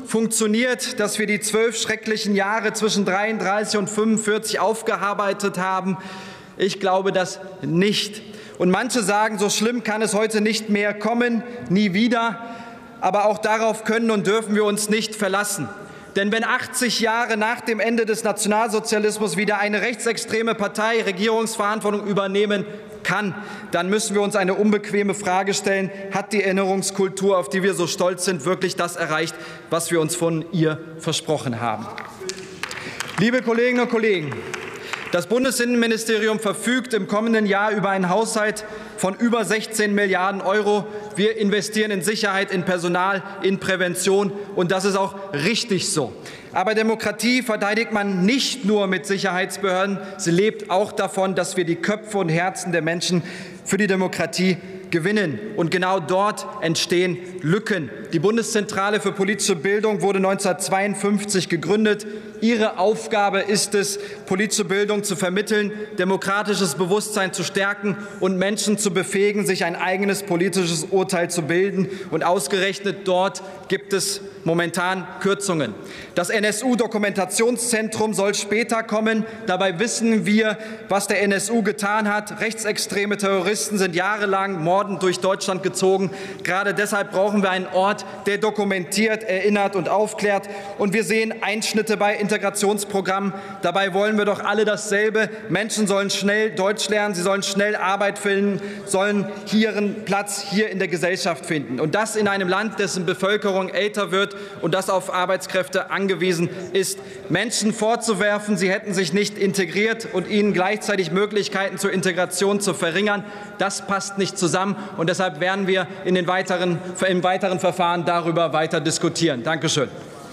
funktioniert, dass wir die zwölf schrecklichen Jahre zwischen dreiunddreißig und fünfundvierzig aufgearbeitet haben? Ich glaube das nicht. Und manche sagen, so schlimm kann es heute nicht mehr kommen, nie wieder. Aber auch darauf können und dürfen wir uns nicht verlassen. Denn wenn achtzig Jahre nach dem Ende des Nationalsozialismus wieder eine rechtsextreme Partei Regierungsverantwortung übernehmen kann, dann müssen wir uns eine unbequeme Frage stellen: Hat die Erinnerungskultur, auf die wir so stolz sind, wirklich das erreicht, was wir uns von ihr versprochen haben? Liebe Kolleginnen und Kollegen, das Bundesinnenministerium verfügt im kommenden Jahr über einen Haushalt von über sechzehn Milliarden Euro. Wir investieren in Sicherheit, in Personal, in Prävention, und das ist auch richtig so. Aber Demokratie verteidigt man nicht nur mit Sicherheitsbehörden. Sie lebt auch davon, dass wir die Köpfe und Herzen der Menschen für die Demokratie gewinnen. Und genau dort entstehen Lücken. Die Bundeszentrale für politische Bildung wurde neunzehnhundertzweiundfünfzig gegründet. Ihre Aufgabe ist es, politische Bildung zu vermitteln, demokratisches Bewusstsein zu stärken und Menschen zu befähigen, sich ein eigenes politisches Urteil zu bilden. Und ausgerechnet dort gibt es momentan Kürzungen. Das N S U-Dokumentationszentrum soll später kommen. Dabei wissen wir, was der N S U getan hat. Rechtsextreme Terroristen sind jahrelang mordend durch Deutschland gezogen. Gerade deshalb brauchen wir einen Ort, der dokumentiert, erinnert und aufklärt. Und wir sehen Einschnitte bei Integrationsprogrammen. Dabei wollen wir doch alle dasselbe. Menschen sollen schnell Deutsch lernen, sie sollen schnell Arbeit finden, sollen ihren Platz hier in der Gesellschaft finden. Und das in einem Land, dessen Bevölkerung älter wird und das auf Arbeitskräfte angewiesen ist. Menschen vorzuwerfen, sie hätten sich nicht integriert und ihnen gleichzeitig Möglichkeiten zur Integration zu verringern, das passt nicht zusammen. Und deshalb werden wir in den weiteren, im weiteren Verfahren darüber weiter diskutieren. Danke schön.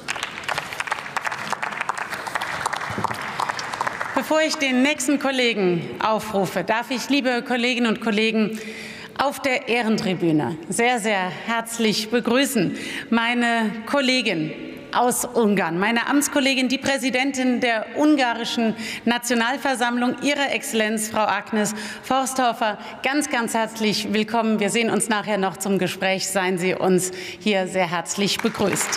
Bevor ich den nächsten Kollegen aufrufe, darf ich, liebe Kolleginnen und Kollegen, auf der Ehrentribüne sehr, sehr herzlich begrüßen meine Kollegin aus Ungarn, meine Amtskollegin, die Präsidentin der ungarischen Nationalversammlung, Ihre Exzellenz, Frau Agnes Forsthofer. Ganz, ganz herzlich willkommen. Wir sehen uns nachher noch zum Gespräch. Seien Sie uns hier sehr herzlich begrüßt.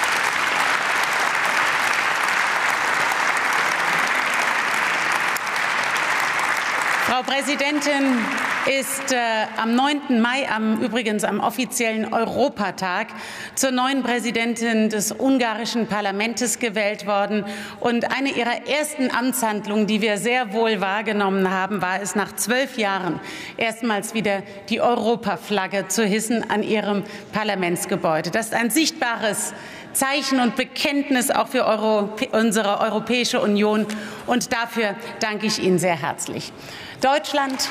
Frau Präsidentin ist äh, am neunten Mai, am, übrigens am offiziellen Europatag, zur neuen Präsidentin des ungarischen Parlaments gewählt worden. Und eine ihrer ersten Amtshandlungen, die wir sehr wohl wahrgenommen haben, war es, nach zwölf Jahren erstmals wieder die Europaflagge zu hissen an ihrem Parlamentsgebäude. Das ist ein sichtbares Zeichen und Bekenntnis auch für Europä- unsere Europäische Union. Und dafür danke ich Ihnen sehr herzlich. Deutschland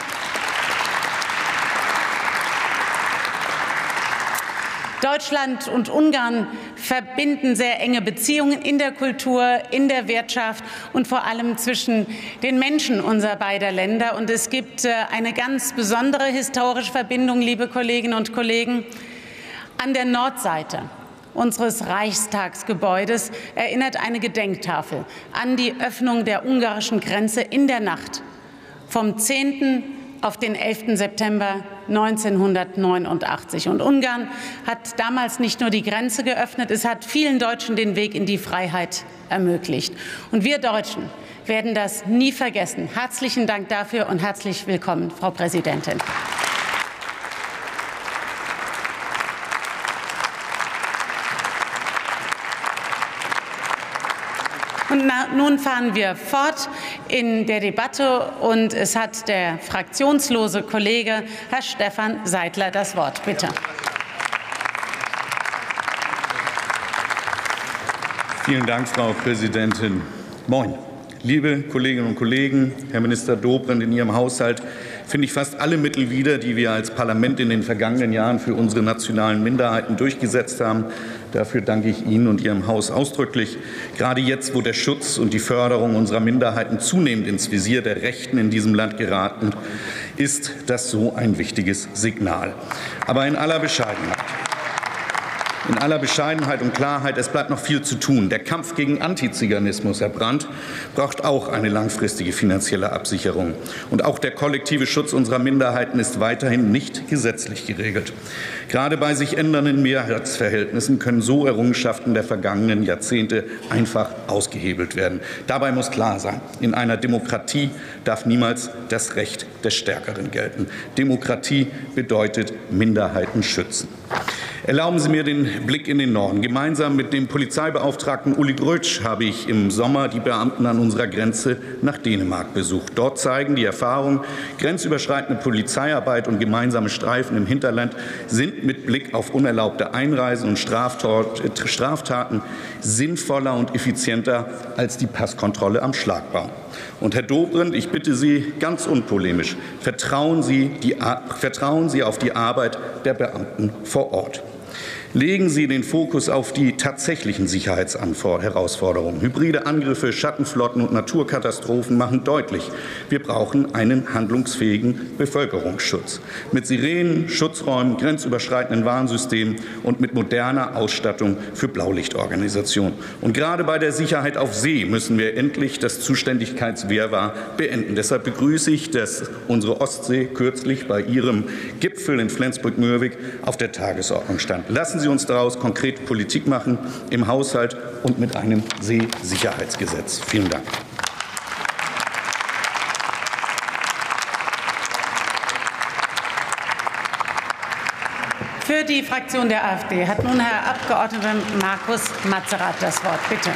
Deutschland und Ungarn verbinden sehr enge Beziehungen in der Kultur, in der Wirtschaft und vor allem zwischen den Menschen unserer beiden Länder. Und es gibt eine ganz besondere historische Verbindung, liebe Kolleginnen und Kollegen. An der Nordseite unseres Reichstagsgebäudes erinnert eine Gedenktafel an die Öffnung der ungarischen Grenze in der Nacht vom zehnten auf den elften September neunzehnhundertneunundachtzig. Und Ungarn hat damals nicht nur die Grenze geöffnet, es hat vielen Deutschen den Weg in die Freiheit ermöglicht. Und wir Deutschen werden das nie vergessen. Herzlichen Dank dafür und herzlich willkommen, Frau Präsidentin. Und na, nun fahren wir fort in der Debatte, und es hat der fraktionslose Kollege Herr Stefan Seidler das Wort. Bitte. Vielen Dank, Frau Präsidentin. Moin. Liebe Kolleginnen und Kollegen, Herr Minister Dobrindt, in Ihrem Haushalt finde ich fast alle Mittel wieder, die wir als Parlament in den vergangenen Jahren für unsere nationalen Minderheiten durchgesetzt haben. Dafür danke ich Ihnen und Ihrem Haus ausdrücklich. Gerade jetzt, wo der Schutz und die Förderung unserer Minderheiten zunehmend ins Visier der Rechten in diesem Land geraten, ist das so ein wichtiges Signal. Aber in aller Bescheidenheit. In aller Bescheidenheit und Klarheit, es bleibt noch viel zu tun. Der Kampf gegen Antiziganismus, Herr Brandt, braucht auch eine langfristige finanzielle Absicherung. Und auch der kollektive Schutz unserer Minderheiten ist weiterhin nicht gesetzlich geregelt. Gerade bei sich ändernden Mehrheitsverhältnissen können so Errungenschaften der vergangenen Jahrzehnte einfach ausgehebelt werden. Dabei muss klar sein, in einer Demokratie darf niemals das Recht des Stärkeren gelten. Demokratie bedeutet Minderheiten schützen. Erlauben Sie mir den Blick in den Norden. Gemeinsam mit dem Polizeibeauftragten Uli Grötsch habe ich im Sommer die Beamten an unserer Grenze nach Dänemark besucht. Dort zeigen die Erfahrungen, grenzüberschreitende Polizeiarbeit und gemeinsame Streifen im Hinterland sind mit Blick auf unerlaubte Einreisen und Straftaten sinnvoller und effizienter als die Passkontrolle am Schlagbaum. Und Herr Dobrindt, ich bitte Sie ganz unpolemisch, vertrauen Sie, die, vertrauen Sie auf die Arbeit der Beamten vor Ort. Legen Sie den Fokus auf die tatsächlichen Sicherheitsherausforderungen. Hybride Angriffe, Schattenflotten und Naturkatastrophen machen deutlich, wir brauchen einen handlungsfähigen Bevölkerungsschutz. Mit Sirenen, Schutzräumen, grenzüberschreitenden Warnsystemen und mit moderner Ausstattung für Blaulichtorganisationen. Und gerade bei der Sicherheit auf See müssen wir endlich das Zuständigkeitswirrwarr beenden. Deshalb begrüße ich, dass unsere Ostsee kürzlich bei ihrem Gipfel in Flensburg-Mürwik auf der Tagesordnung stand. Lassen Sie uns daraus konkret Politik machen im Haushalt und mit einem Seesicherheitsgesetz. Vielen Dank. Für die Fraktion der AfD hat nun Herr Abgeordneter Markus Matzerath das Wort. Bitte.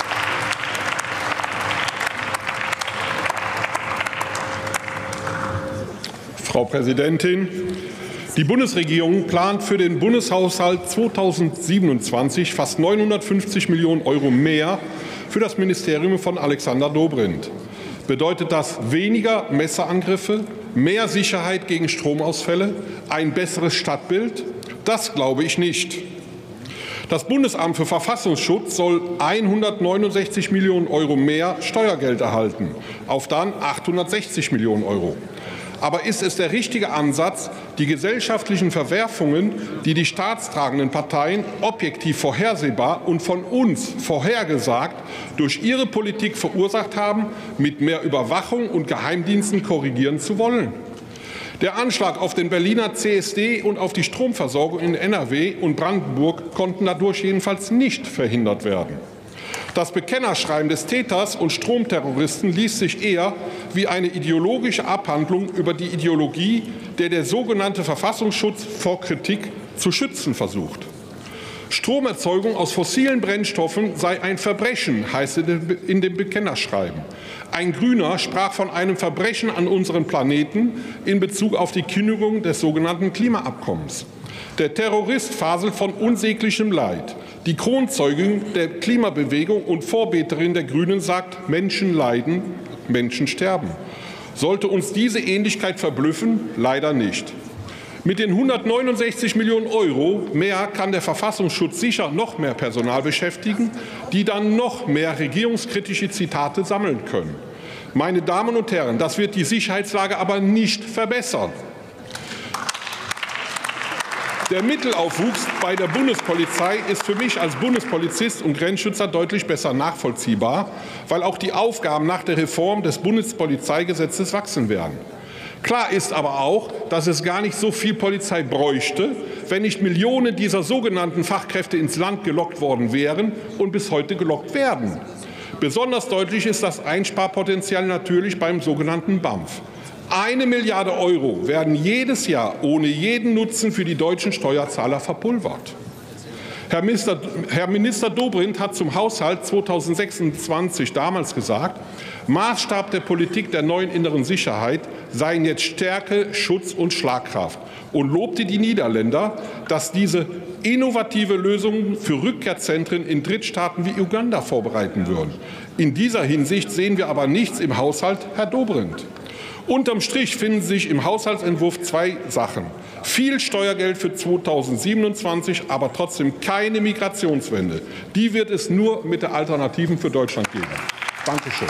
Frau Präsidentin! Die Bundesregierung plant für den Bundeshaushalt zweitausendsiebenundzwanzig fast neunhundertfünfzig Millionen Euro mehr für das Ministerium von Alexander Dobrindt. Bedeutet das weniger Messerangriffe, mehr Sicherheit gegen Stromausfälle, ein besseres Stadtbild? Das glaube ich nicht. Das Bundesamt für Verfassungsschutz soll hundertneunundsechzig Millionen Euro mehr Steuergeld erhalten, auf dann achthundertsechzig Millionen Euro. Aber ist es der richtige Ansatz, die gesellschaftlichen Verwerfungen, die die staatstragenden Parteien objektiv vorhersehbar und von uns vorhergesagt durch ihre Politik verursacht haben, mit mehr Überwachung und Geheimdiensten korrigieren zu wollen? Der Anschlag auf den Berliner C S D und auf die Stromversorgung in N R W und Brandenburg konnten dadurch jedenfalls nicht verhindert werden. Das Bekennerschreiben des Täters und Stromterroristen liest sich eher wie eine ideologische Abhandlung über die Ideologie, der der sogenannte Verfassungsschutz vor Kritik zu schützen versucht. Stromerzeugung aus fossilen Brennstoffen sei ein Verbrechen, heißt es in dem Bekennerschreiben. Ein Grüner sprach von einem Verbrechen an unseren Planeten in Bezug auf die Kündigung des sogenannten Klimaabkommens. Der Terrorist faselt von unsäglichem Leid. Die Kronzeugin der Klimabewegung und Vorbeterin der Grünen sagt, Menschen leiden, Menschen sterben. Sollte uns diese Ähnlichkeit verblüffen? Leider nicht. Mit den hundertneunundsechzig Millionen Euro mehr kann der Verfassungsschutz sicher noch mehr Personal beschäftigen, die dann noch mehr regierungskritische Zitate sammeln können. Meine Damen und Herren, das wird die Sicherheitslage aber nicht verbessern. Der Mittelaufwuchs bei der Bundespolizei ist für mich als Bundespolizist und Grenzschützer deutlich besser nachvollziehbar, weil auch die Aufgaben nach der Reform des Bundespolizeigesetzes wachsen werden. Klar ist aber auch, dass es gar nicht so viel Polizei bräuchte, wenn nicht Millionen dieser sogenannten Fachkräfte ins Land gelockt worden wären und bis heute gelockt werden. Besonders deutlich ist das Einsparpotenzial natürlich beim sogenannten B A M F. Eine Milliarde Euro werden jedes Jahr ohne jeden Nutzen für die deutschen Steuerzahler verpulvert. Herr Minister, Herr Minister Dobrindt hat zum Haushalt zweitausendsechsundzwanzig damals gesagt, Maßstab der Politik der neuen inneren Sicherheit seien jetzt Stärke, Schutz und Schlagkraft und lobte die Niederländer, dass diese innovative Lösungen für Rückkehrzentren in Drittstaaten wie Uganda vorbereiten würden. In dieser Hinsicht sehen wir aber nichts im Haushalt, Herr Dobrindt. Unterm Strich finden sich im Haushaltsentwurf zwei Sachen. Viel Steuergeld für zweitausendsiebenundzwanzig, aber trotzdem keine Migrationswende. Die wird es nur mit der Alternativen für Deutschland geben. Dankeschön.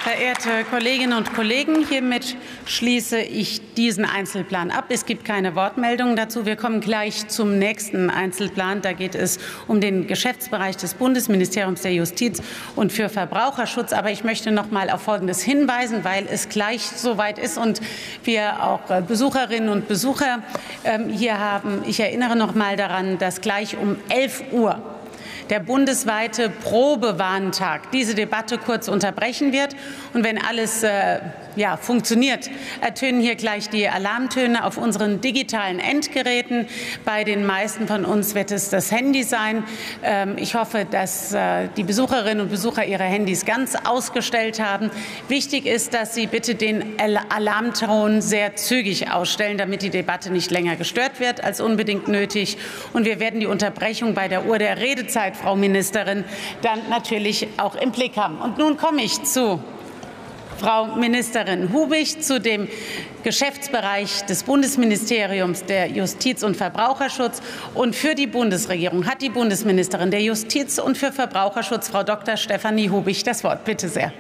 Verehrte Kolleginnen und Kollegen, hiermit schließe ich diesen Einzelplan ab. Es gibt keine Wortmeldungen dazu. Wir kommen gleich zum nächsten Einzelplan. Da geht es um den Geschäftsbereich des Bundesministeriums der Justiz und für Verbraucherschutz. Aber ich möchte noch mal auf Folgendes hinweisen, weil es gleich soweit ist und wir auch Besucherinnen und Besucher hier haben. Ich erinnere noch mal daran, dass gleich um elf Uhr der bundesweite Probewarntag diese Debatte kurz unterbrechen wird. Und wenn alles äh, ja, funktioniert, ertönen hier gleich die Alarmtöne auf unseren digitalen Endgeräten. Bei den meisten von uns wird es das Handy sein. Ähm, ich hoffe, dass äh, die Besucherinnen und Besucher ihre Handys ganz ausgestellt haben. Wichtig ist, dass Sie bitte den Alarmton sehr zügig ausstellen, damit die Debatte nicht länger gestört wird als unbedingt nötig. Und wir werden die Unterbrechung bei der Uhr der Redezeit, Frau Ministerin, dann natürlich auch im Blick haben. Und nun komme ich zu Frau Ministerin Hubig, zu dem Geschäftsbereich des Bundesministeriums der Justiz und Verbraucherschutz. Und für die Bundesregierung hat die Bundesministerin der Justiz und für Verbraucherschutz, Frau Doktor Stefanie Hubig, das Wort. Bitte sehr.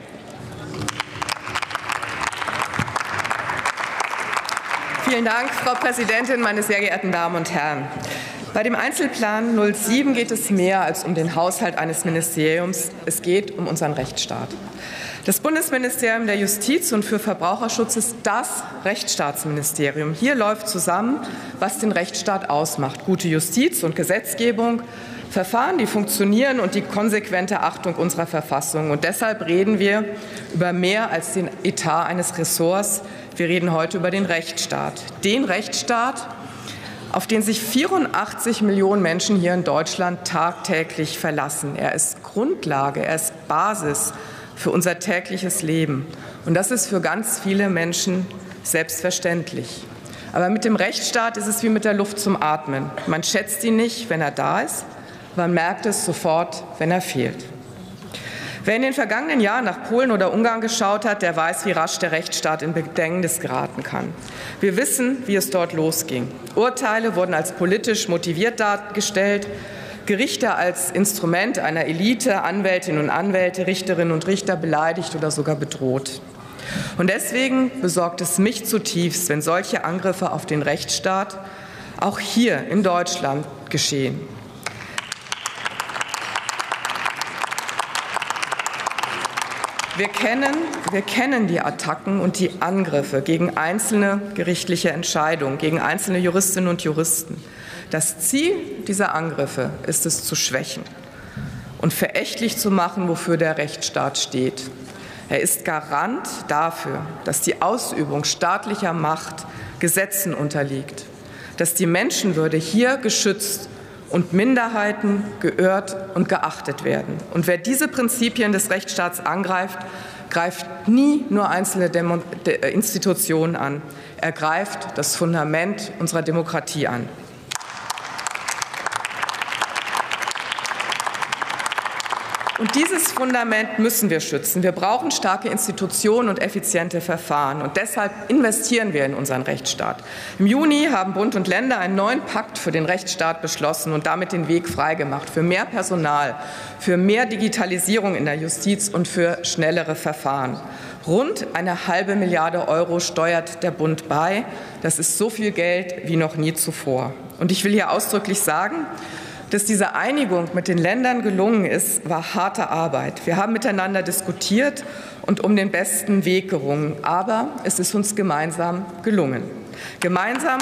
Vielen Dank, Frau Präsidentin, meine sehr geehrten Damen und Herren. Bei dem Einzelplan null sieben geht es mehr als um den Haushalt eines Ministeriums. Es geht um unseren Rechtsstaat. Das Bundesministerium der Justiz und für Verbraucherschutz ist das Rechtsstaatsministerium. Hier läuft zusammen, was den Rechtsstaat ausmacht. Gute Justiz und Gesetzgebung, Verfahren, die funktionieren und die konsequente Achtung unserer Verfassung. Und deshalb reden wir über mehr als den Etat eines Ressorts. Wir reden heute über den Rechtsstaat. Den Rechtsstaat, auf den sich vierundachtzig Millionen Menschen hier in Deutschland tagtäglich verlassen. Er ist Grundlage, er ist Basis für unser tägliches Leben. Und das ist für ganz viele Menschen selbstverständlich. Aber mit dem Rechtsstaat ist es wie mit der Luft zum Atmen. Man schätzt ihn nicht, wenn er da ist, man merkt es sofort, wenn er fehlt. Wer in den vergangenen Jahren nach Polen oder Ungarn geschaut hat, der weiß, wie rasch der Rechtsstaat in Bedrängnis geraten kann. Wir wissen, wie es dort losging. Urteile wurden als politisch motiviert dargestellt, Gerichte als Instrument einer Elite, Anwältinnen und Anwälte, Richterinnen und Richter beleidigt oder sogar bedroht. Und deswegen besorgt es mich zutiefst, wenn solche Angriffe auf den Rechtsstaat auch hier in Deutschland geschehen. Wir kennen, wir kennen die Attacken und die Angriffe gegen einzelne gerichtliche Entscheidungen, gegen einzelne Juristinnen und Juristen. Das Ziel dieser Angriffe ist es, zu schwächen und verächtlich zu machen, wofür der Rechtsstaat steht. Er ist Garant dafür, dass die Ausübung staatlicher Macht Gesetzen unterliegt, dass die Menschenwürde hier geschützt und Minderheiten geehrt und geachtet werden. Und wer diese Prinzipien des Rechtsstaats angreift, greift nie nur einzelne Demo- Institutionen an. Er greift das Fundament unserer Demokratie an. Und dieses Fundament müssen wir schützen. Wir brauchen starke Institutionen und effiziente Verfahren. Und deshalb investieren wir in unseren Rechtsstaat. Im Juni haben Bund und Länder einen neuen Pakt für den Rechtsstaat beschlossen und damit den Weg freigemacht für mehr Personal, für mehr Digitalisierung in der Justiz und für schnellere Verfahren. Rund eine halbe Milliarde Euro steuert der Bund bei. Das ist so viel Geld wie noch nie zuvor. Und ich will hier ausdrücklich sagen, dass diese Einigung mit den Ländern gelungen ist, war harte Arbeit. Wir haben miteinander diskutiert und um den besten Weg gerungen. Aber es ist uns gemeinsam gelungen. Gemeinsam,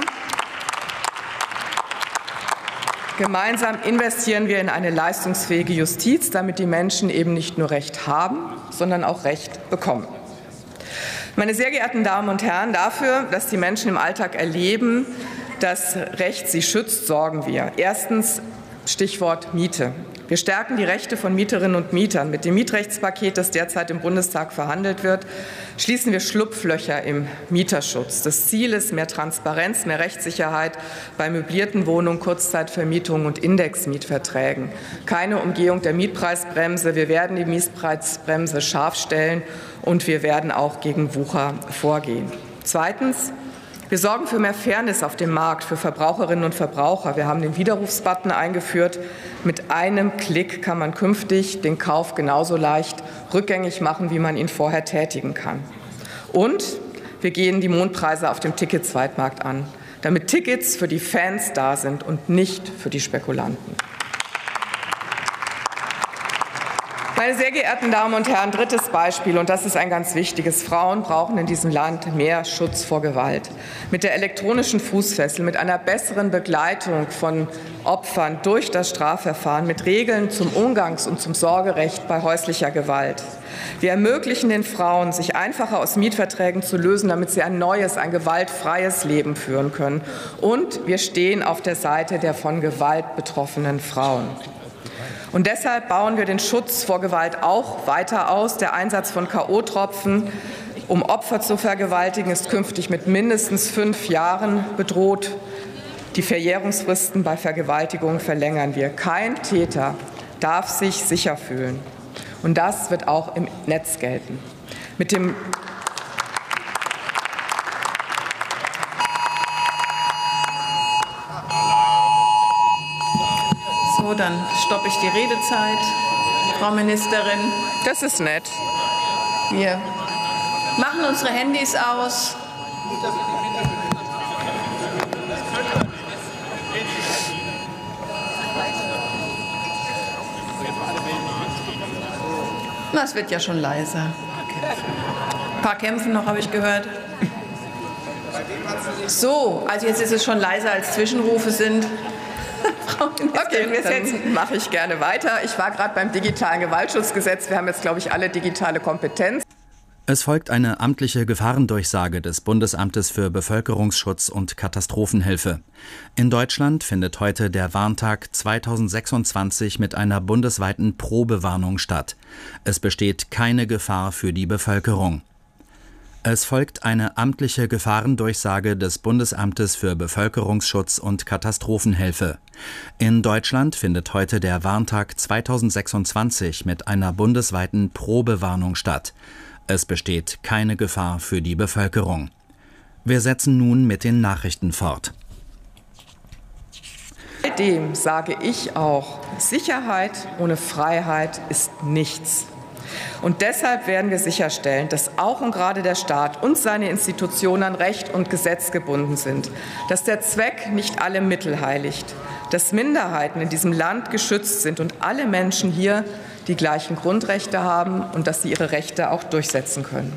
gemeinsam investieren wir in eine leistungsfähige Justiz, damit die Menschen eben nicht nur Recht haben, sondern auch Recht bekommen. Meine sehr geehrten Damen und Herren, dafür, dass die Menschen im Alltag erleben, dass Recht sie schützt, sorgen wir. Erstens Stichwort Miete. Wir stärken die Rechte von Mieterinnen und Mietern. Mit dem Mietrechtspaket, das derzeit im Bundestag verhandelt wird, schließen wir Schlupflöcher im Mieterschutz. Das Ziel ist mehr Transparenz, mehr Rechtssicherheit bei möblierten Wohnungen, Kurzzeitvermietungen und Indexmietverträgen. Keine Umgehung der Mietpreisbremse. Wir werden die Mietpreisbremse scharf stellen und wir werden auch gegen Wucher vorgehen. Zweitens Wir sorgen für mehr Fairness auf dem Markt für Verbraucherinnen und Verbraucher. Wir haben den Widerrufsbutton eingeführt. Mit einem Klick kann man künftig den Kauf genauso leicht rückgängig machen, wie man ihn vorher tätigen kann. Und wir gehen die Mondpreise auf dem Ticketsweitmarkt an, damit Tickets für die Fans da sind und nicht für die Spekulanten. Meine sehr geehrten Damen und Herren, drittes Beispiel, und das ist ein ganz wichtiges. Frauen brauchen in diesem Land mehr Schutz vor Gewalt. Mit der elektronischen Fußfessel, mit einer besseren Begleitung von Opfern durch das Strafverfahren, mit Regeln zum Umgangs- und zum Sorgerecht bei häuslicher Gewalt. Wir ermöglichen den Frauen, sich einfacher aus Mietverträgen zu lösen, damit sie ein neues, ein gewaltfreies Leben führen können. Und wir stehen auf der Seite der von Gewalt betroffenen Frauen. Und deshalb bauen wir den Schutz vor Gewalt auch weiter aus. Der Einsatz von K O-Tropfen, um Opfer zu vergewaltigen, ist künftig mit mindestens fünf Jahren bedroht. Die Verjährungsfristen bei Vergewaltigungen verlängern wir. Kein Täter darf sich sicher fühlen. Und das wird auch im Netz gelten. Mit dem So, dann stoppe ich die Redezeit. Frau Ministerin. Das ist nett. Wir machen unsere Handys aus. Na, es wird ja schon leiser. Ein paar kämpfen noch, habe ich gehört. So, also jetzt ist es schon leiser, als Zwischenrufe sind. Okay, dann mache ich gerne weiter. Ich war gerade beim digitalen Gewaltschutzgesetz. Wir haben jetzt, glaube ich, alle digitale Kompetenz. Es folgt eine amtliche Gefahrendurchsage des Bundesamtes für Bevölkerungsschutz und Katastrophenhilfe. In Deutschland findet heute der Warntag zweitausendsechsundzwanzig mit einer bundesweiten Probewarnung statt. Es besteht keine Gefahr für die Bevölkerung. Es folgt eine amtliche Gefahrendurchsage des Bundesamtes für Bevölkerungsschutz und Katastrophenhilfe. In Deutschland findet heute der Warntag zweitausendsechsundzwanzig mit einer bundesweiten Probewarnung statt. Es besteht keine Gefahr für die Bevölkerung. Wir setzen nun mit den Nachrichten fort. Dem sage ich auch, Sicherheit ohne Freiheit ist nichts. Und deshalb werden wir sicherstellen, dass auch und gerade der Staat und seine Institutionen an Recht und Gesetz gebunden sind, dass der Zweck nicht alle Mittel heiligt, dass Minderheiten in diesem Land geschützt sind und alle Menschen hier die gleichen Grundrechte haben und dass sie ihre Rechte auch durchsetzen können.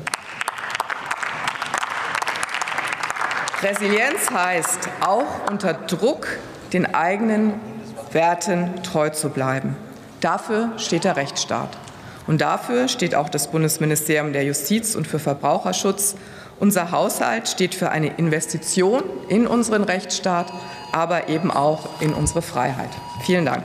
Resilienz heißt, auch unter Druck den eigenen Werten treu zu bleiben. Dafür steht der Rechtsstaat. Und dafür steht auch das Bundesministerium der Justiz und für Verbraucherschutz. Unser Haushalt steht für eine Investition in unseren Rechtsstaat, aber eben auch in unsere Freiheit. Vielen Dank.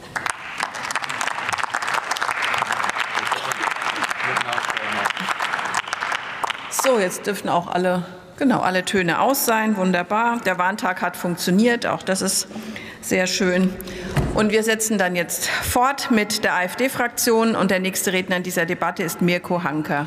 So, jetzt dürften auch alle, genau, alle Töne aus sein. Wunderbar. Der Warntag hat funktioniert. Auch das ist sehr schön. Und wir setzen dann jetzt fort mit der AfD-Fraktion. Und der nächste Redner in dieser Debatte ist Mirko Hanker.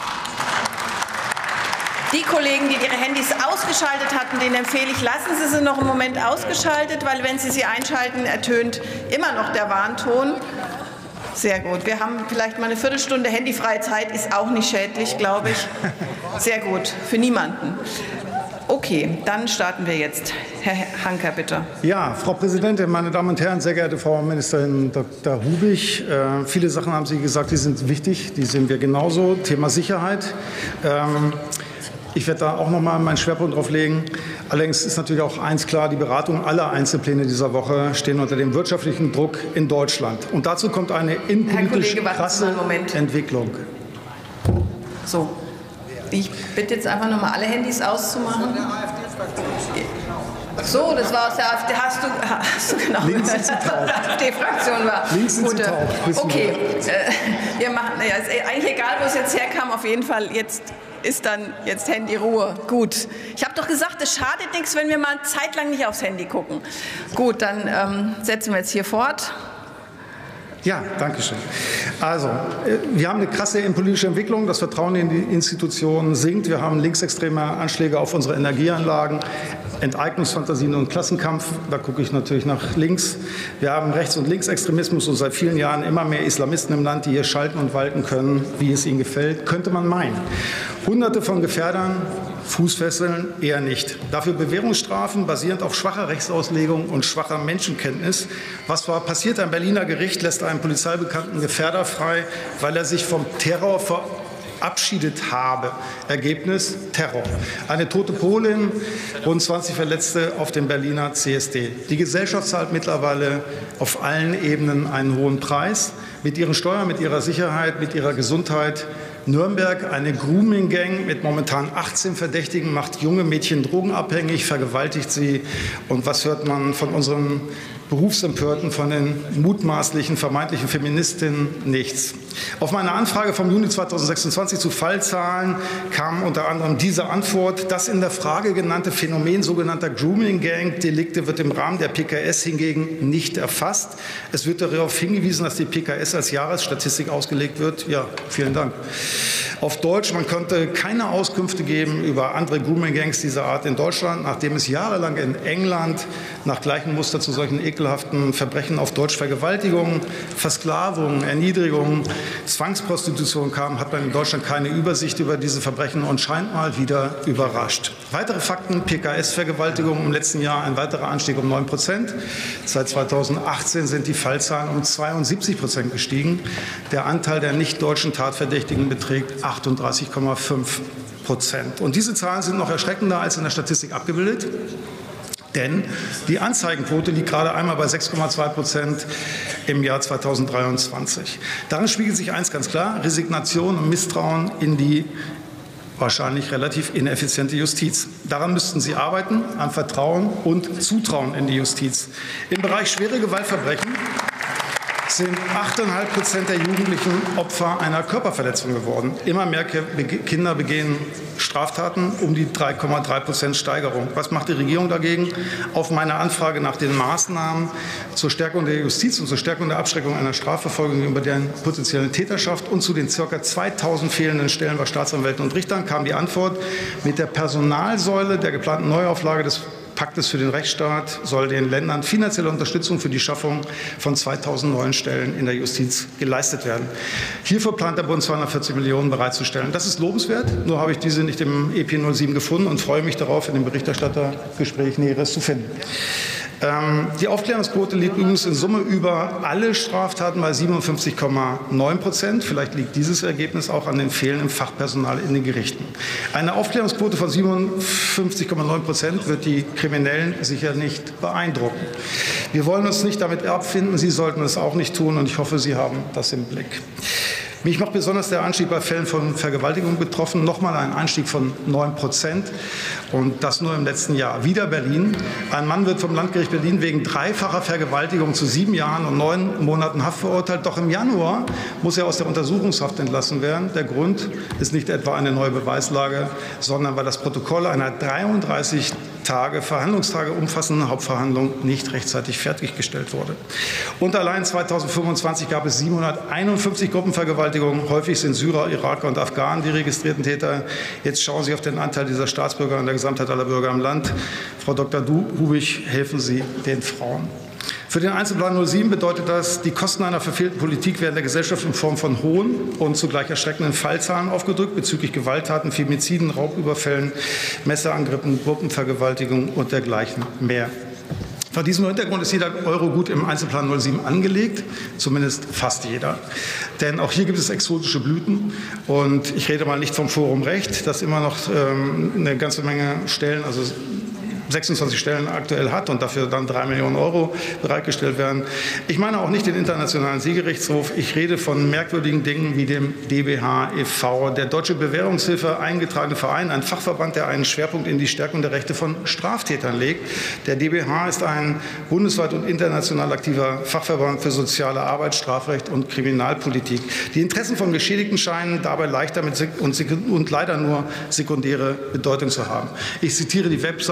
Die Kollegen, die ihre Handys ausgeschaltet hatten, denen empfehle ich, lassen Sie sie noch einen Moment ausgeschaltet, weil wenn Sie sie einschalten, ertönt immer noch der Warnton. Sehr gut. Wir haben vielleicht mal eine Viertelstunde handyfreie Zeit, ist auch nicht schädlich, glaube ich. Sehr gut, für niemanden. Okay, dann starten wir jetzt. Herr Hanker, bitte. Ja, Frau Präsidentin, meine Damen und Herren, sehr geehrte Frau Ministerin Doktor Hubig. Äh, viele Sachen haben Sie gesagt, die sind wichtig, die sehen wir genauso. Thema Sicherheit. Ähm, ich werde da auch noch mal meinen Schwerpunkt drauf legen. Allerdings ist natürlich auch eins klar, die Beratung aller Einzelpläne dieser Woche stehen unter dem wirtschaftlichen Druck in Deutschland. Und dazu kommt eine innenpolitisch krasse Entwicklung. So. Ich bitte jetzt einfach noch mal alle Handys auszumachen. So, das war aus der AfD. Hast du, hast du genau. Links sind sie taub. AfD-Fraktion war. Links sind sie taub. Okay, äh, wir machen, ja, ist eigentlich egal, wo es jetzt herkam. Auf jeden Fall jetzt ist dann jetzt Handyruhe. Gut. Ich habe doch gesagt, es schadet nichts, wenn wir mal zeitlang nicht aufs Handy gucken. Gut, dann ähm, setzen wir jetzt hier fort. Ja, danke schön. Also, wir haben eine krasse politische Entwicklung. Das Vertrauen in die Institutionen sinkt. Wir haben linksextreme Anschläge auf unsere Energieanlagen, Enteignungsfantasien und Klassenkampf. Da gucke ich natürlich nach links. Wir haben Rechts- und Linksextremismus und seit vielen Jahren immer mehr Islamisten im Land, die hier schalten und walten können, wie es ihnen gefällt, könnte man meinen. Hunderte von Gefährdern, Fußfesseln eher nicht. Dafür Bewährungsstrafen basierend auf schwacher Rechtsauslegung und schwacher Menschenkenntnis. Was war passiert? Ein Berliner Gericht lässt einen Polizeibekannten Gefährder frei, weil er sich vom Terror verabschiedet habe. Ergebnis Terror. Eine tote Polin, rund zwanzig Verletzte auf dem Berliner C S D. Die Gesellschaft zahlt mittlerweile auf allen Ebenen einen hohen Preis. Mit ihren Steuern, mit ihrer Sicherheit, mit ihrer Gesundheit. Nürnberg, eine Grooming-Gang mit momentan achtzehn Verdächtigen, macht junge Mädchen drogenabhängig, vergewaltigt sie. Und was hört man von unseren Berufsempörten, von den mutmaßlichen, vermeintlichen Feministinnen? Nichts. Auf meine Anfrage vom Juni zweitausendsechsundzwanzig zu Fallzahlen kam unter anderem diese Antwort. Das in der Frage genannte Phänomen sogenannter Grooming-Gang-Delikte wird im Rahmen der P K S hingegen nicht erfasst. Es wird darauf hingewiesen, dass die P K S als Jahresstatistik ausgelegt wird. Ja, vielen Dank. Auf Deutsch, man könnte keine Auskünfte geben über andere Grooming-Gangs dieser Art in Deutschland, nachdem es jahrelang in England nach gleichem Muster zu solchen ekelhaften Verbrechen auf Deutsch Vergewaltigungen, Versklavungen, Erniedrigungen, Zwangsprostitution kam, hat man in Deutschland keine Übersicht über diese Verbrechen und scheint mal wieder überrascht. Weitere Fakten, P K S-Vergewaltigungen im letzten Jahr ein weiterer Anstieg um neun Prozent. Seit zweitausendachtzehn sind die Fallzahlen um zweiundsiebzig Prozent gestiegen. Der Anteil der nicht-deutschen Tatverdächtigen beträgt achtunddreißig Komma fünf Prozent. Und diese Zahlen sind noch erschreckender als in der Statistik abgebildet. Denn die Anzeigenquote liegt gerade einmal bei sechs Komma zwei Prozent im Jahr zweitausenddreiundzwanzig. Darin spiegelt sich eins ganz klar: Resignation und Misstrauen in die wahrscheinlich relativ ineffiziente Justiz. Daran müssten Sie arbeiten, am Vertrauen und Zutrauen in die Justiz. Im Bereich schwere Gewaltverbrechen sind acht Komma fünf Prozent der Jugendlichen Opfer einer Körperverletzung geworden. Immer mehr Kinder begehen Straftaten, um die drei Komma drei Prozent Steigerung. Was macht die Regierung dagegen? Auf meine Anfrage nach den Maßnahmen zur Stärkung der Justiz und zur Stärkung der Abschreckung einer Strafverfolgung über deren potenzielle Täterschaft und zu den ca. zweitausend fehlenden Stellen bei Staatsanwälten und Richtern kam die Antwort: Mit der Personalsäule der geplanten Neuauflage des Paktes für den Rechtsstaat soll den Ländern finanzielle Unterstützung für die Schaffung von zweitausend neuen Stellen in der Justiz geleistet werden. Hierfür plant der Bund zweihundertvierzig Millionen bereitzustellen. Das ist lobenswert, nur habe ich diese nicht im E P null sieben gefunden und freue mich darauf, in dem Berichterstattergespräch Näheres zu finden. Ähm, die Aufklärungsquote liegt übrigens in Summe über alle Straftaten bei siebenundfünfzig Komma neun Prozent. Vielleicht liegt dieses Ergebnis auch an den fehlenden Fachpersonal in den Gerichten. Eine Aufklärungsquote von siebenundfünfzig Komma neun Prozent wird die Kriminellen sicher nicht beeindrucken. Wir wollen uns nicht damit abfinden, Sie sollten es auch nicht tun, und ich hoffe, Sie haben das im Blick. Mich macht besonders der Anstieg bei Fällen von Vergewaltigung betroffen. Nochmal ein Anstieg von neun Prozent, und das nur im letzten Jahr. Wieder Berlin. Ein Mann wird vom Landgericht Berlin wegen dreifacher Vergewaltigung zu sieben Jahren und neun Monaten Haft verurteilt. Doch im Januar muss er aus der Untersuchungshaft entlassen werden. Der Grund ist nicht etwa eine neue Beweislage, sondern weil das Protokoll einer dreiunddreißig Tage, Verhandlungstage umfassenden Hauptverhandlung nicht rechtzeitig fertiggestellt wurde. Und allein zweitausendfünfundzwanzig gab es siebenhunderteinundfünfzig Gruppenvergewaltigungen. Häufig sind Syrer, Iraker und Afghanen die registrierten Täter. Jetzt schauen Sie auf den Anteil dieser Staatsbürger an der Gesamtheit aller Bürger im Land. Frau Doktor Hubig, helfen Sie den Frauen. Für den Einzelplan null sieben bedeutet das, die Kosten einer verfehlten Politik werden der Gesellschaft in Form von hohen und zugleich erschreckenden Fallzahlen aufgedrückt bezüglich Gewalttaten, Femiziden, Raubüberfällen, Messerangriffen, Gruppenvergewaltigungen und dergleichen mehr. Vor diesem Hintergrund ist jeder Euro gut im Einzelplan null sieben angelegt, zumindest fast jeder. Denn auch hier gibt es exotische Blüten, und ich rede mal nicht vom Forum Recht, das immer noch ähm, eine ganze Menge Stellen, also sechsundzwanzig Stellen aktuell hat und dafür dann drei Millionen Euro bereitgestellt werden. Ich meine auch nicht den Internationalen Seegerichtshof. Ich rede von merkwürdigen Dingen wie dem D B H e V, der Deutsche Bewährungshilfe eingetragene Verein, ein Fachverband, der einen Schwerpunkt in die Stärkung der Rechte von Straftätern legt. Der D B H ist ein bundesweit und international aktiver Fachverband für soziale Arbeit, Strafrecht und Kriminalpolitik. Die Interessen von Geschädigten scheinen dabei leichter mit und, und leider nur sekundäre Bedeutung zu haben. Ich zitiere die Webseite des D B H.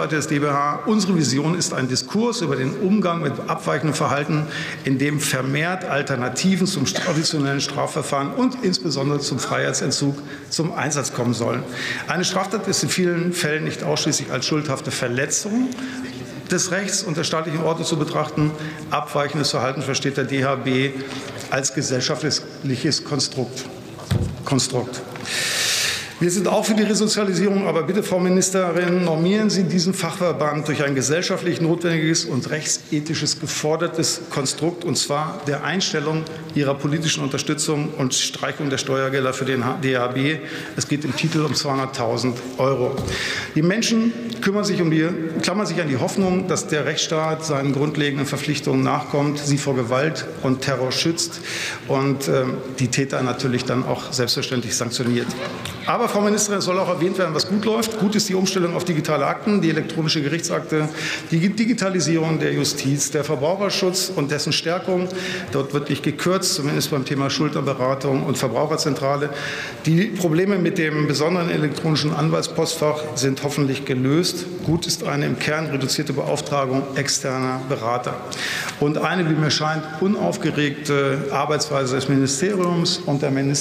GmbH. Unsere Vision ist ein Diskurs über den Umgang mit abweichendem Verhalten, in dem vermehrt Alternativen zum traditionellen Strafverfahren und insbesondere zum Freiheitsentzug zum Einsatz kommen sollen. Eine Straftat ist in vielen Fällen nicht ausschließlich als schuldhafte Verletzung des Rechts und der staatlichen Ordnung zu betrachten. Abweichendes Verhalten versteht der D H B als gesellschaftliches Konstrukt. Konstrukt. Wir sind auch für die Resozialisierung, aber bitte, Frau Ministerin, normieren Sie diesen Fachverband durch ein gesellschaftlich notwendiges und rechtsethisches gefordertes Konstrukt, und zwar der Einstellung Ihrer politischen Unterstützung und Streichung der Steuergelder für den D H B. Es geht im Titel um zweihunderttausend Euro. Die Menschen kümmern sich um die, klammern sich an die Hoffnung, dass der Rechtsstaat seinen grundlegenden Verpflichtungen nachkommt, sie vor Gewalt und Terror schützt und äh, die Täter natürlich dann auch selbstverständlich sanktioniert. Aber, Frau Ministerin, es soll auch erwähnt werden, was gut läuft. Gut ist die Umstellung auf digitale Akten, die elektronische Gerichtsakte, die Digitalisierung der Justiz, der Verbraucherschutz und dessen Stärkung. Dort wird nicht gekürzt, zumindest beim Thema Schuldnerberatung und Verbraucherzentrale. Die Probleme mit dem besonderen elektronischen Anwaltspostfach sind hoffentlich gelöst. Gut ist eine im Kern reduzierte Beauftragung externer Berater und eine, wie mir scheint, unaufgeregte Arbeitsweise des Ministeriums und der Minister